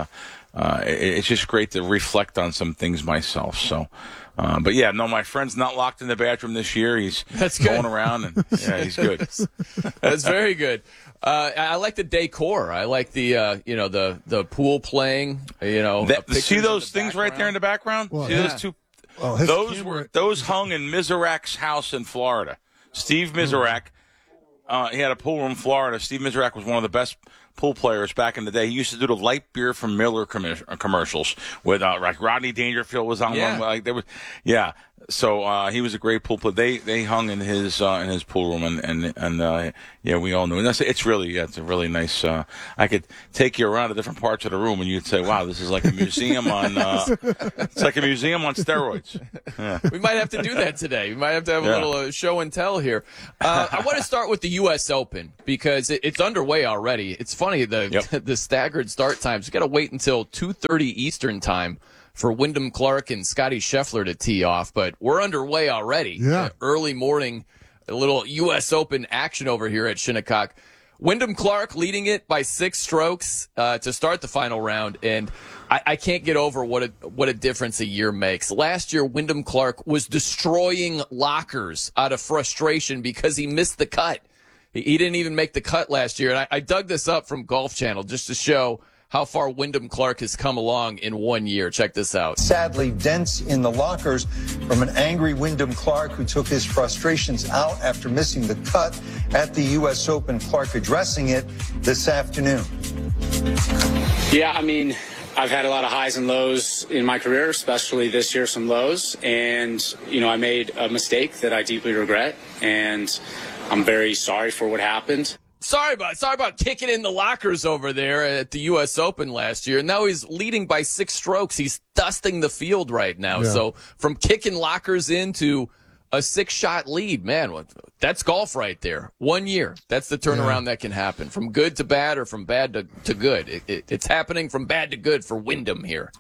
uh, it, it's just great to reflect on some things myself. So, uh, but yeah, no, my friend's not locked in the bathroom this year. He's
That's
going
good.
around, and yeah, he's good.
That's very good. Uh, I like the decor. I like the uh, you know the the pool playing. You know,
That,
pictures
see
in
those
the
things right there in the background?
Well,
see
yeah.
those two?
Well, his
those
camera-
were those hung in Miserak's house in Florida. Steve Miserak, uh, he had a pool room in Florida. Steve Miserak was one of the best pool players back in the day. He used to do the light beer from Miller commer- commercials with uh, like Rodney Dangerfield was on
Yeah.
one. Like there was, yeah. So uh, he was a great pool player. They they hung in his uh, in his pool room, and and and uh, yeah, we all knew. And that's, it's really yeah, it's a really nice. Uh, I could take you around to different parts of the room, and you'd say, "Wow, this is like a museum on. Uh, it's like a museum on steroids." Yeah.
We might have to do that today. We might have to have a
Yeah.
little uh, show and tell here. Uh, I want to start with the U S Open because it, it's underway already. It's funny the
Yep.
the staggered start times. You got to wait until two thirty Eastern time for Wyndham Clark and Scotty Scheffler to tee off, but we're underway already.
Yeah.
Uh, early morning, a little U S Open action over here at Shinnecock. Wyndham Clark leading it by six strokes uh, to start the final round, and I, I can't get over what a what a difference a year makes. Last year, Wyndham Clark was destroying lockers out of frustration because he missed the cut. He, he didn't even make the cut last year, and I, I dug this up from Golf Channel just to show how far Wyndham Clark has come along in one year. Check this out.
Sadly, dents in the lockers from an angry Wyndham Clark who took his frustrations out after missing the cut at the U S Open. Clark addressing it this afternoon.
Yeah, I mean, I've had a lot of highs and lows in my career, especially this year, some lows. And, you know, I made a mistake that I deeply regret, and I'm very sorry for what happened.
Sorry about sorry about kicking in the lockers over there at the U S Open last year. Now he's leading by six strokes. He's dusting the field right now.
Yeah.
So from kicking lockers into a six-shot lead, man, that's golf right there. One year. That's the turnaround
Yeah.
that can happen. From good to bad or from bad to, to good. It, it, it's happening from bad to good for Wyndham here.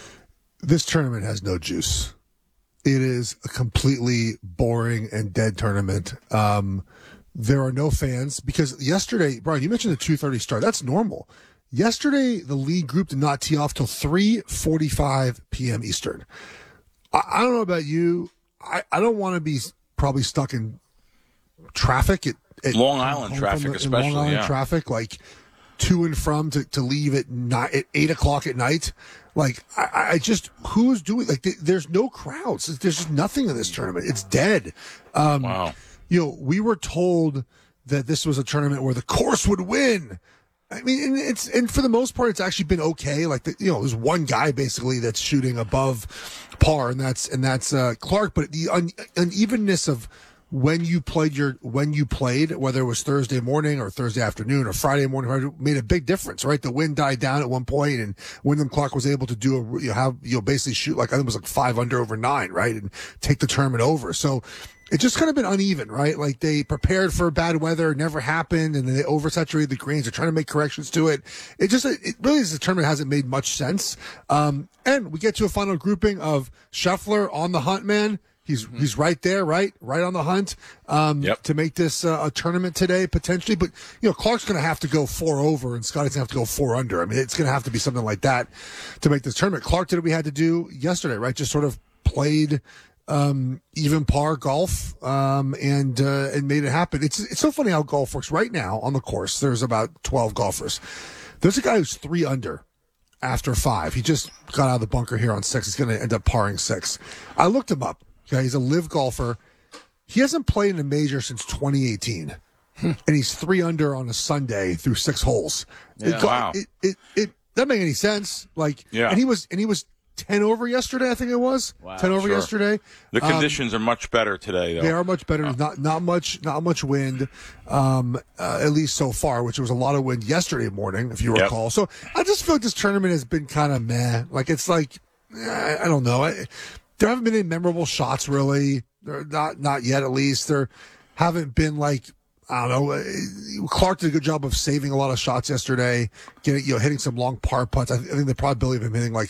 This tournament has no juice. It is a completely boring and dead tournament. Um, there are no fans because yesterday, Brian, you mentioned the two thirty start. That's normal. Yesterday, the lead group did not tee off till three forty-five p.m. Eastern. I, I don't know about you. I, I don't want to be probably stuck in traffic at, at
Long Island
home
traffic,
from the- in
especially,
Long Island
yeah.
traffic, like to and from to, to leave at night at eight o'clock at night. Like I, I just who's doing like th- there's no crowds. There's just nothing in this tournament. It's dead. Um,
Wow.
You know, we were told that this was a tournament where the course would win. I mean, and it's and for the most part, it's actually been okay. Like the, you know, there's one guy basically that's shooting above par, and that's and that's uh, Clark. But the un- unevenness of when you played your when you played, whether it was Thursday morning or Thursday afternoon or Friday morning, made a big difference, right? The wind died down at one point, and Wyndham Clark was able to do a you know, have you know basically shoot like I think it was like five under over nine, right, and take the tournament over. So it's just kind of been uneven, right? Like they prepared for bad weather, it never happened, and then they oversaturated the greens. They're trying to make corrections to it. It just, it really is the tournament hasn't made much sense. Um, and we get to a final grouping of Scheffler on the hunt, man. He's mm-hmm. he's right there, right, right on the hunt um,
yep.
to make this uh, a tournament today potentially. But you know, Clark's going to have to go four over, and Scotty's going to have to go four under. I mean, it's going to have to be something like that to make this tournament. Clark did what we had to do yesterday, right? Just sort of played um, even par golf um, and uh, and made it happen. It's it's so funny how golf works right now on the course. There's about twelve golfers. There's a guy who's three under after five. He just got out of the bunker here on six. He's going to end up parring six. I looked him up. Okay, he's a live golfer. He hasn't played in a major since twenty eighteen, and he's three under on a Sunday through six holes.
Yeah.
It,
Wow.
It, it, it doesn't make any sense. Like,
Yeah.
and he was and he was ten over yesterday. I think it was
Wow.
ten over
Sure.
yesterday.
The
Um,
conditions are much better today, though.
they are much better. Not not much not much wind, um, uh, at least so far. Which was a lot of wind yesterday morning, if you
Yep.
recall. So I just feel like this tournament has been kind of meh. Like it's like eh, I don't know. I, there haven't been any memorable shots really. They're not not yet. At least there haven't been like. I don't know. uh, Clark did a good job of saving a lot of shots yesterday, getting you know hitting some long par putts. I, th- I think the probability of him hitting like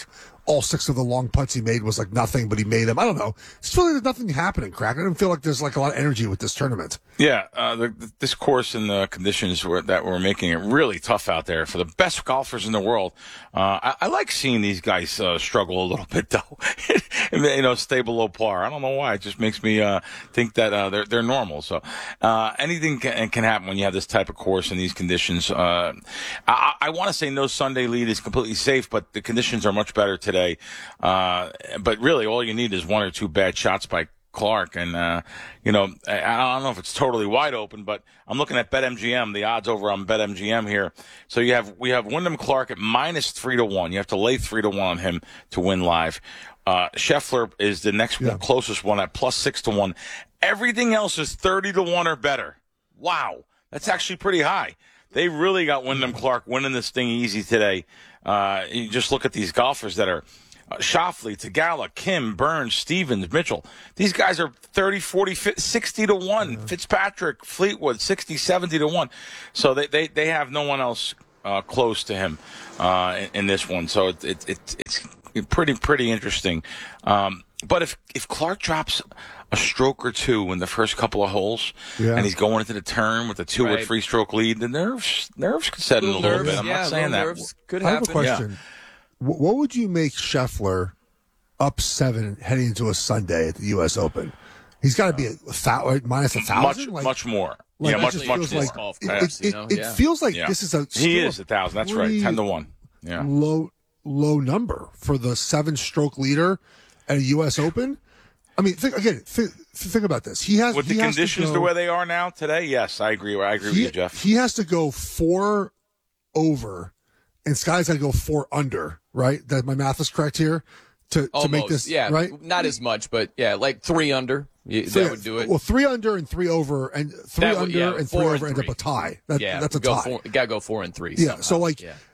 all six of the long putts he made was like nothing, but he made them. I don't know. It's really there's nothing happening, Crack. I don't feel like there's like a lot of energy with this tournament.
Yeah, uh, the, the, this course and the conditions were, that were making it really tough out there for the best golfers in the world. Uh, I, I like seeing these guys uh, struggle a little bit, though. You know, stay below par. I don't know why. It just makes me uh, think that uh, they're they're normal. So uh, anything can, can happen when you have this type of course and these conditions. Uh, I, I want to say no Sunday lead is completely safe, but the conditions are much better today. Uh, but really, all you need is one or two bad shots by Clark, and uh, you know, I, I don't know if it's totally wide open, but I'm looking at BetMGM, the odds over on BetMGM here. So you have we have Wyndham Clark at minus three to one. You have to lay three to one on him to win live. Uh, Scheffler is the next yeah. one, closest one at plus six to one. Everything else is thirty to one or better. Wow, that's actually pretty high. They really got Wyndham Clark winning this thing easy today. Uh, you just look at these golfers that are. Uh, Schauffele, Tagala, Kim, Burns, Stevens, Mitchell. These guys are thirty, forty, sixty to one. Mm-hmm. Fitzpatrick, Fleetwood, sixty, seventy to one. So they, they, they have no one else uh, close to him uh, in, in this one. So it, it, it, it's pretty, pretty interesting. Um, but if, if Clark drops a stroke or two in the first couple of holes
yeah.
and he's going into the turn with a two
right.
or three stroke lead, the nerves, nerves could set in a little
nerves,
bit. I'm
yeah,
not saying that.
Nerves could
I
happen.
have a question. Yeah. What would you make Scheffler up seven heading into a Sunday at the U S Open? He's got to be a thou- minus a thousand.
Much,
like,
much more.
Like,
yeah, much, much more.
Like,
golf
it,
class,
it,
you know?
it,
yeah.
it feels like
yeah.
this is a
he is a thousand. That's right, ten to one. Yeah,
low low number for the seven stroke leader at a U S Open. I mean, think again. Think, think about this. He has
with
he
the
has
conditions
go,
the way they are now today. Yes, I agree. I agree
he,
with you, Jeff.
He has to go four over, and Sky's got to go four under. Right? That my math is correct here. To,
Almost,
to make this
yeah,
right,
not as much, but yeah, like three under, yeah,
so,
that would do it.
Well, three under and three over, and three
That would-
under
yeah,
and
four
three
and
over end
three.
up a tie. That,
yeah,
that's a
go
tie.
Four, gotta go four and three.
Yeah.
Somehow.
So like,
yeah.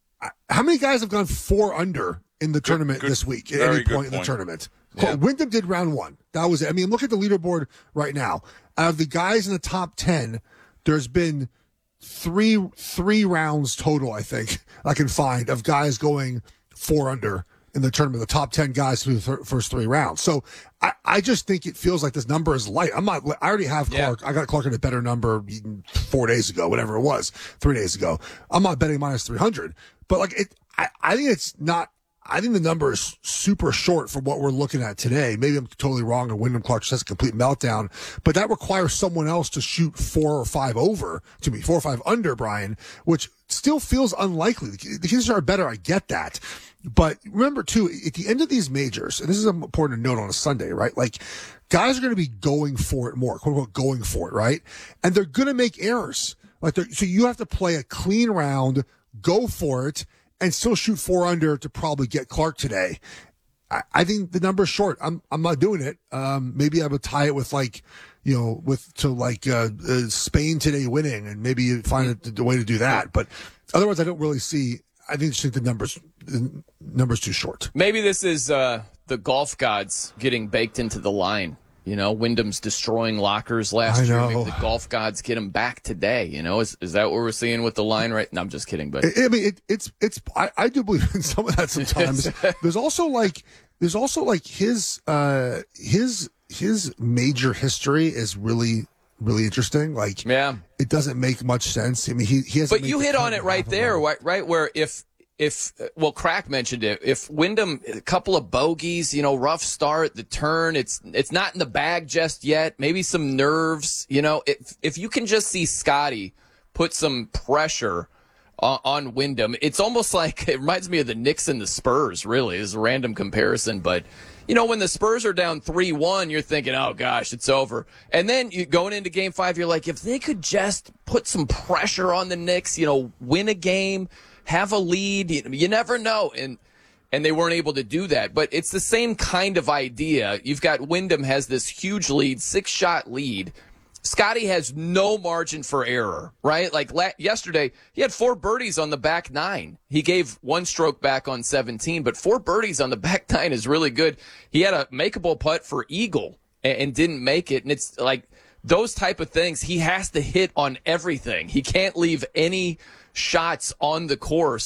how many guys have gone four under in the tournament
good-
this week at
very
any
good
point in the
point.
tournament?
Yeah.
Wyndham did round one. That was it. I mean, look at the leaderboard right now. Out of the guys in the top ten, there's been three three rounds total. I think I can find of guys going four under in the tournament, the top ten guys through the th- first three rounds. So I, I just think it feels like this number is light. I'm not, I already have Clark. Yeah. I got Clark at a better number four days ago, whatever it was, three days ago. I'm not betting minus three hundred, but like it, I, I think it's not, I think the number is super short for what we're looking at today. Maybe I'm totally wrong and Wyndham Clark just has a complete meltdown, but that requires someone else to shoot four or five over, to me, four or five under, Brian, which still feels unlikely. The conditions are better. I get that. But remember, too, at the end of these majors, and this is an important note on a Sunday, right? Like, guys are going to be going for it more, quote unquote, going for it, right? And they're going to make errors. Like, so you have to play a clean round, go for it, and still shoot four under to probably get Clark today. I, I think the number's short. I'm I'm not doing it. Um, maybe I would tie it with like, you know, with to like uh, uh, Spain today winning, and maybe you find a, a way to do that. But otherwise, I don't really see. I think just think the numbers the numbers too short.
Maybe this is uh, the golf gods getting baked into the line. You know, Wyndham's destroying lockers last
I
year.
know.
Maybe the golf gods get him back today. You know, is is that what we're seeing with the line right? No, I'm just kidding. But
I, I mean, it, it's it's. I, I do believe in some of that sometimes. There's also like there's also like his uh his his major history is really really interesting. Like,
yeah,
it doesn't make much sense. I mean, he he has.
But you hit on it right there, right, right? Where if if well, Crack mentioned it. If Wyndham, a couple of bogeys, you know, rough start, the turn, it's it's not in the bag just yet. Maybe some nerves, you know. If if you can just see Scotty put some pressure on, on Wyndham, it's almost like it reminds me of the Knicks and the Spurs. Really, it's a random comparison, but. You know, when the Spurs are down three one, you're thinking, oh, gosh, it's over. And then you going into game five, you're like, if they could just put some pressure on the Knicks, you know, win a game, have a lead, you, you never know. And and they weren't able to do that. But it's the same kind of idea. You've got Wyndham has this huge lead, six-shot lead. Scotty has no margin for error, right? Like la- yesterday, he had four birdies on the back nine. He gave one stroke back on seventeen, but four birdies on the back nine is really good. He had a makeable putt for eagle and, and didn't make it. And it's like those type of things. He has to hit on everything. He can't leave any shots on the course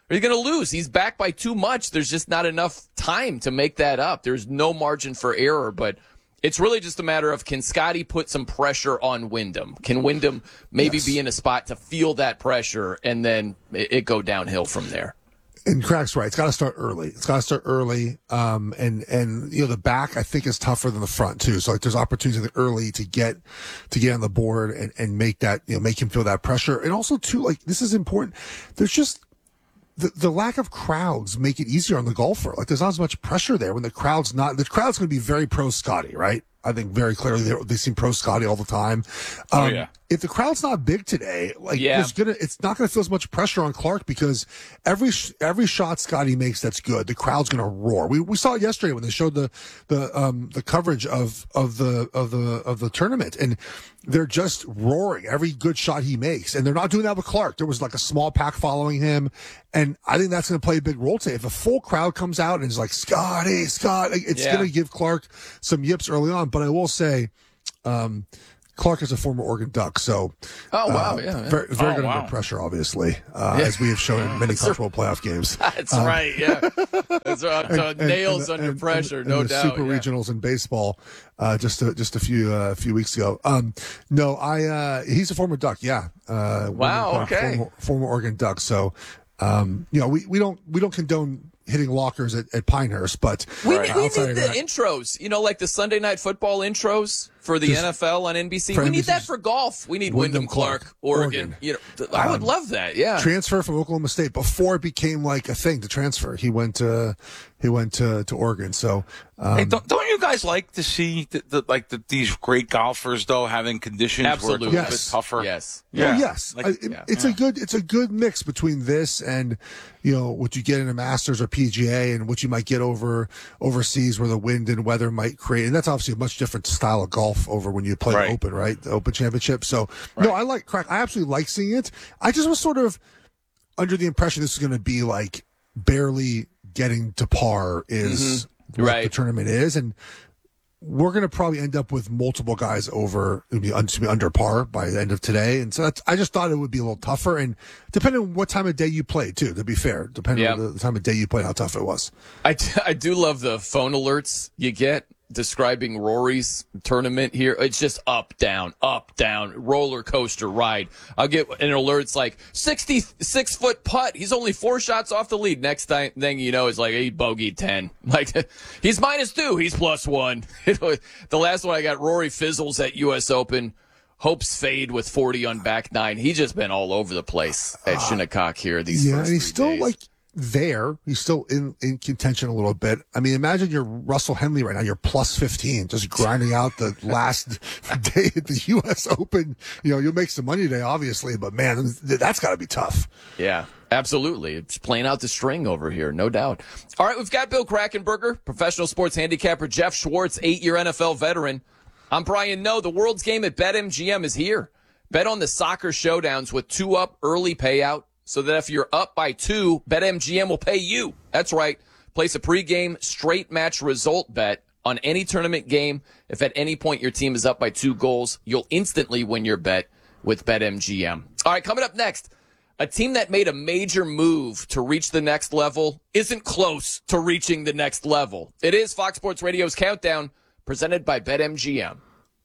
or he's going to lose. He's back by too much. There's just not enough time to make that up. There's no margin for error, but it's really just a matter of, can Scotty put some pressure on Wyndham? Can Wyndham maybe yes. be in a spot to feel that pressure and then it, it go downhill from there?
And Crack's right. It's got to start early. It's got to start early. Um, and, and, you know, the back, I think, is tougher than the front, too. So, like, there's opportunities early to get, to get on the board and, and make that, you know, make him feel that pressure. And also, too, like, this is important. There's just, the, the lack of crowds make it easier on the golfer. Like, there's not as much pressure there when the crowd's not, the crowd's going to be very pro Scotty, right? I think very clearly they, they seem pro Scotty all the time. Um,
oh, yeah.
If the crowd's not big today, like
yeah.
there's gonna, it's not gonna feel as much pressure on Clark because every every shot Scotty makes that's good, the crowd's gonna roar. We we saw it yesterday when they showed the the um the coverage of of the of the of the tournament, and they're just roaring every good shot he makes, and they're not doing that with Clark. There was like a small pack following him, and I think that's gonna play a big role today. If a full crowd comes out and is like Scotty, Scott, it's
yeah.
gonna give Clark some yips early on. But I will say, um. Clark is a former Oregon Duck, so
oh wow,
uh,
yeah, yeah.
very, very
oh,
good
wow.
under pressure, obviously, uh,
yeah.
as we have shown in many College World Playoff games.
That's
um,
right, yeah. That's right.
and,
So
and,
nails
and,
under
and,
pressure,
and,
no
and the
doubt.
Super
yeah.
regionals in baseball, uh, just a, just a few uh, a few weeks ago. Um, no, I uh, he's a former Duck, yeah. Uh,
wow,
former,
okay.
Former, former Oregon Duck. So, um, you know, we, we don't we don't condone hitting lockers at, at Pinehurst, but
we,
right.
we need
outside
the
of that,
intros, you know, like the Sunday Night Football intros for the
Just
N F L on N B C.
for
We
N B C,
need that for golf. We need
Wyndham
Wyndham Clark,
Clark,
Oregon.
Oregon.
You know, th- I would
Um,
love that. Yeah.
transfer from Oklahoma State before it became like a thing to transfer. He went to he went to, to Oregon. So um,
Hey, don't, don't you guys like to see the, the, like the, these great golfers though having conditions
Absolutely.
where it's a
Yes.
bit tougher?
Yes.
Yeah.
Oh, yes,
Like,
I, it-
yeah.
it's a good it's a good mix between this and you know what you get in a Masters or P G A and what you might get over overseas where the wind and weather might create, and that's obviously a much different style of golf over when you play
Right.
the Open, right? The Open Championship. So no, I like crack. I absolutely like seeing it. I just was sort of under the impression this is going to be like barely getting to par is
Mm-hmm.
what
Right.
the tournament is, and we're going to probably end up with multiple guys over, it'll be, un- to be under par by the end of today. And so that's, I just thought it would be a little tougher. And depending on what time of day you played, too, to be fair, depending
Yeah.
on the, the time of day you played, how tough it was.
I, t- I do love the phone alerts you get describing Rory's tournament here. It's just up, down, up, down, roller coaster ride. I'll get an alert. It's like sixty-six foot putt. He's only four shots off the lead. Next time, thing you know is like he bogeyed ten. Like he's minus two. He's plus one. The last one I got, Rory fizzles at U S Open. Hopes fade with forty on back nine. He's just been all over the place at Shinnecock here these
Yeah,
first
and he's
three
still
days.
like there. He's still in, in contention a little bit. I mean, imagine you're Russell Henley right now. You're plus fifteen, just grinding out the last day at the U S Open. You know, you'll make some money today, obviously, but man, that's got to be tough.
Yeah, absolutely. It's playing out the string over here, no doubt. All right, we've got Bill Krackenberger, professional sports handicapper, Jeff Schwartz, eight-year N F L veteran. I'm Brian Noe. The World's Game at BetMGM is here. Bet on the soccer showdowns with two up early payout so that if you're up by two, BetMGM will pay you. That's right. Place a pregame straight match result bet on any tournament game. If at any point your team is up by two goals, you'll instantly win your bet with BetMGM. All right, coming up next, a team that made a major move to reach the next level isn't close to reaching the next level. It is Fox Sports Radio's Countdown, presented by BetMGM.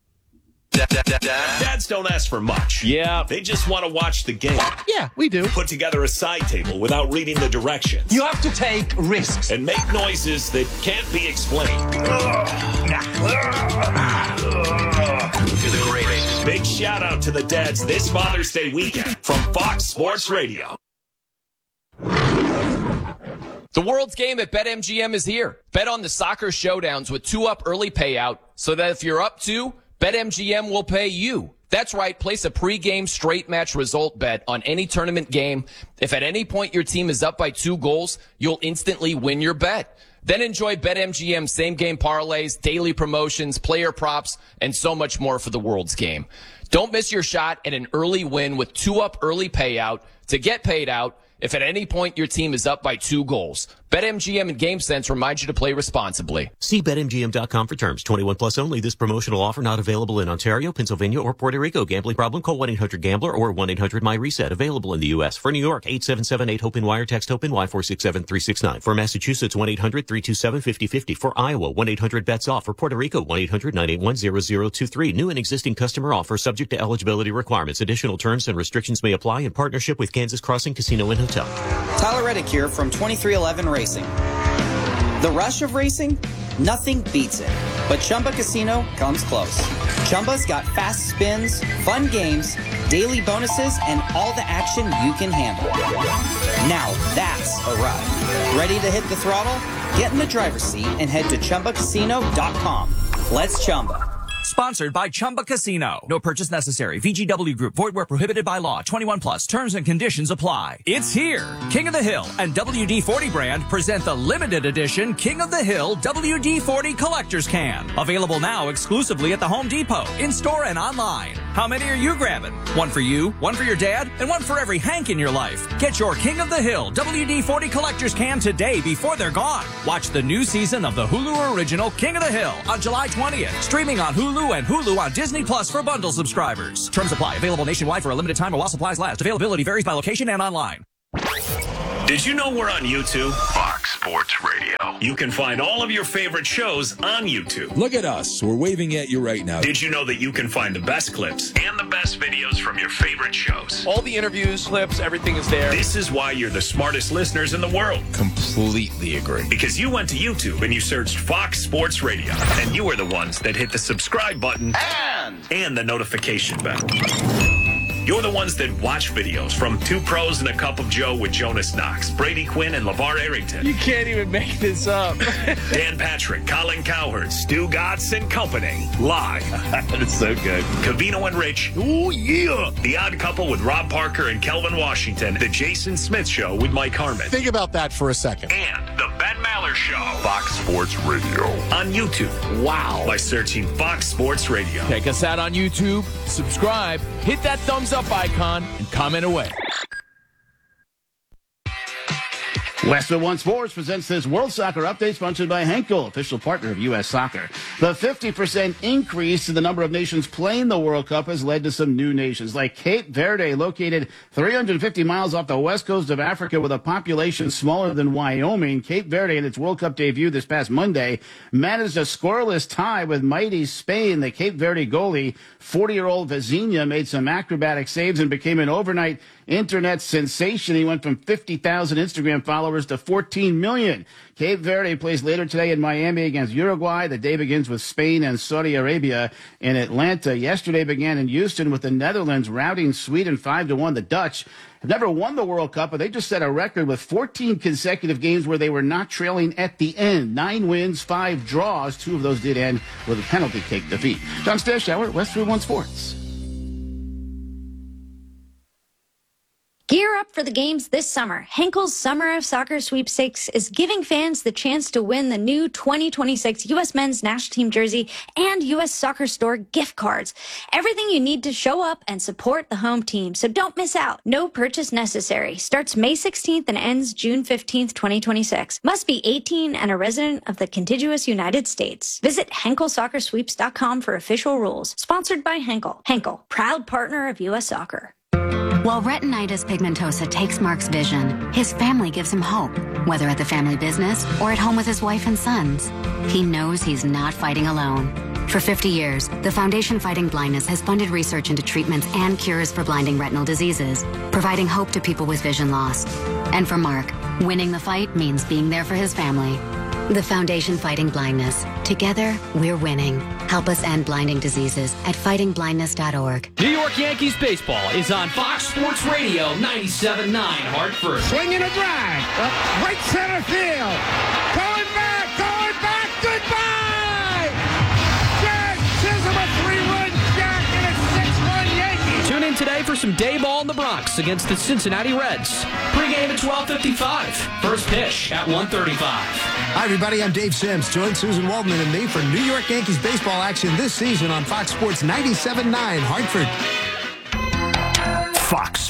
Dads don't ask for much.
Yeah.
They just want to watch the game.
Yeah, we do.
Put together a side table without reading the directions.
You have to take risks.
And make noises that can't be explained. You're the greatest. Big shout out to the dads this Father's Day weekend from Fox Sports Radio.
The World's Game at BetMGM is here. Bet on the soccer showdowns with two up early payout so that if you're up two, BetMGM will pay you. That's right. Place a pregame straight match result bet on any tournament game. If at any point your team is up by two goals, you'll instantly win your bet. Then enjoy BetMGM same game parlays, daily promotions, player props, and so much more for the World's Game. Don't miss your shot at an early win with two up early payout. To get paid out, if at any point your team is up by two goals. BetMGM and GameSense remind you to play responsibly.
See Bet M G M dot com for terms. twenty-one plus only. This promotional offer not available in Ontario, Pennsylvania, or Puerto Rico. Gambling problem? Call one eight hundred gambler or one eight hundred my reset. Available in the U S. For New York, eight seven seven eight hope wire. Text HOPE Y four six seven three six nine. For Massachusetts, one eight hundred three two seven five oh five oh. For Iowa, one eight hundred bets off. For Puerto Rico, one eight hundred nine eight one zero zero two three. New and existing customer offer subject to eligibility requirements. Additional terms and restrictions may apply in partnership with Kansas Crossing Casino and Hotel.
Tyler Reddick here from twenty-three eleven Racing. The rush of racing? Nothing beats it. But Chumba Casino comes close. Chumba's got fast spins, fun games, daily bonuses, and all the action you can handle. Now that's a ride. Ready to hit the throttle? Get in the driver's seat and head to Chumba Casino dot com. Let's Chumba.
Sponsored by Chumba Casino. No purchase necessary. V G W Group. Void where prohibited by law. twenty-one plus. Terms and conditions apply. It's here. King of the Hill and W D forty brand present the limited edition King of the Hill W D forty Collector's Can. Available now exclusively at the Home Depot, in-store and online. How many are you grabbing? One for you, one for your dad, and one for every Hank in your life. Get your King of the Hill W D forty Collector's Can today before they're gone. Watch the new season of the Hulu original King of the Hill on July twentieth. Streaming on Hulu and Hulu on Disney Plus for bundle subscribers. Terms apply. Available nationwide for a limited time or while supplies last. Availability varies by location and online.
Did you know we're on YouTube? Fox Sports Radio. You can find all of your favorite shows on YouTube.
Look at us. We're waving at you right now.
Did you know that you can find the best clips and the best videos from your favorite shows?
All the interviews, clips, everything is there.
This is why you're the smartest listeners in the world.
Completely agree.
Because you went to YouTube and you searched Fox Sports Radio. And you were the ones that hit the subscribe button and, and the notification bell. You're the ones that watch videos from Two Pros and a Cup of Joe with Jonas Knox, Brady Quinn, and LeVar Arrington.
You can't even make this up.
Dan Patrick, Colin Cowherd, Stu Gatz and company. Live. That's so good. Cavino and Rich. Ooh, yeah. The Odd Couple with Rob Parker and Kelvin Washington. The Jason Smith Show with Mike Harmon.
Think about that for a second.
And the Ben Maller Show. Fox Sports Radio. On YouTube. Wow. By searching Fox Sports Radio.
Check us out on YouTube. Subscribe. Hit that thumbs up icon and comment away.
Westwood One Sports presents this World Soccer Update sponsored by Henkel, official partner of U S Soccer. The fifty percent increase in the number of nations playing the World Cup has led to some new nations, like Cape Verde, located three hundred fifty miles off the west coast of Africa with a population smaller than Wyoming. Cape Verde, in its World Cup debut this past Monday, managed a scoreless tie with mighty Spain. The Cape Verde goalie, forty-year-old Vizinha, made some acrobatic saves and became an overnight internet sensation. He went from fifty thousand Instagram followers to fourteen million. Cape Verde plays later today in Miami against Uruguay. The day begins with Spain and Saudi Arabia in Atlanta. Yesterday began in Houston with the Netherlands routing Sweden five to one. The Dutch have never won the World Cup, but they just set a record with fourteen consecutive games where they were not trailing at the end. Nine wins, five draws. Two of those did end with a penalty kick defeat. John Stashower, Westwood One Sports.
Gear up for the games this summer. Henkel's Summer of Soccer Sweepstakes is giving fans the chance to win the new twenty twenty-six U S Men's National Team jersey and U S Soccer Store gift cards. Everything you need to show up and support the home team, so don't miss out. No purchase necessary. Starts May sixteenth and ends June fifteenth, twenty twenty-six. Must be eighteen and a resident of the contiguous United States. Visit Henkel Soccer Sweeps dot com for official rules. Sponsored by Henkel. Henkel, proud partner of U S Soccer.
While retinitis pigmentosa takes Mark's vision, his family gives him hope, whether at the family business or at home with his wife and sons. He knows he's not fighting alone. For fifty years, the Foundation Fighting Blindness has funded research into treatments and cures for blinding retinal diseases, providing hope to people with vision loss. And for Mark, winning the fight means being there for his family. The Foundation Fighting Blindness. Together, we're winning. Help us end blinding diseases at fighting blindness dot org.
New York Yankees baseball is on Fox Sports Radio ninety-seven point nine Hartford.
Swinging a drive. Up right center field. Going back, going back, goodbye! Jack Chisholm, a three-run jack and a six-run Yankees.
Tune in today for some day ball in the Bronx against the Cincinnati Reds. Pre-game at twelve fifty-five. First pitch at one thirty-five.
Hi, everybody. I'm Dave Sims. Join Susan Waldman and me for New York Yankees baseball action this season on Fox Sports ninety-seven point nine Hartford.
Fox Sports.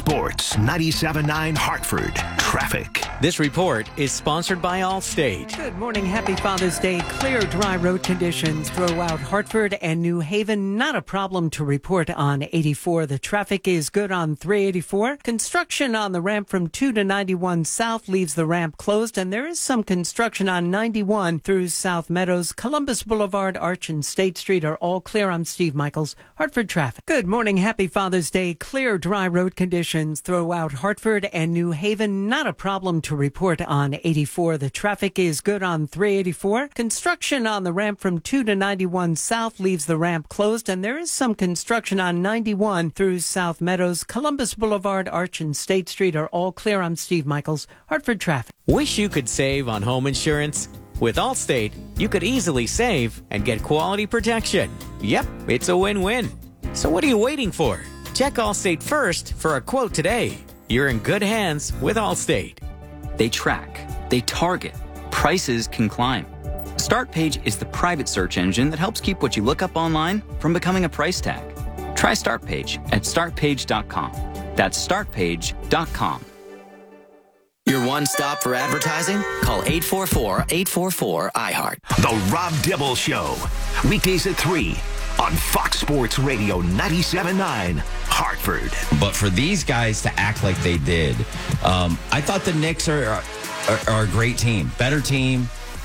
Sports ninety-seven point nine Hartford Traffic.
This report is sponsored by Allstate.
Good morning. Happy Father's Day. Clear, dry road conditions throughout Hartford and New Haven. Not a problem to report on eighty-four. The traffic is good on three eighty-four. Construction on the ramp from two to ninety-one South leaves the ramp closed, and there is some construction on ninety-one through South Meadows. Columbus Boulevard, Arch, and State Street are all clear. I'm Steve Michaels, Hartford Traffic. Good morning. Happy Father's Day. Clear, dry road conditions throughout Hartford and New Haven. Not a problem to report on eighty-four. The traffic is good on three eighty-four. Construction on the ramp from two to ninety-one South leaves the ramp closed, and there is some construction on ninety-one through South Meadows. Columbus Boulevard, Arch, and State Street are all clear. I'm Steve Michaels, Hartford Traffic.
Wish you could save on home insurance? With Allstate, you could easily save and get quality protection. Yep, it's a win-win. So what are you waiting for? Check Allstate first for a quote today. You're in good hands with Allstate.
They track, they target, prices can climb. StartPage is the private search engine that helps keep what you look up online from becoming a price tag. Try StartPage at start page dot com. That's start page dot com.
Your one stop for advertising? Call eight four four, eight four four, I heart.
The Rob Dibble Show. Weekdays at three on Fox Sports Radio ninety-seven point nine Hartford.
But for these guys to act like they did, um, I thought the Knicks are, are, are a great team. Better team.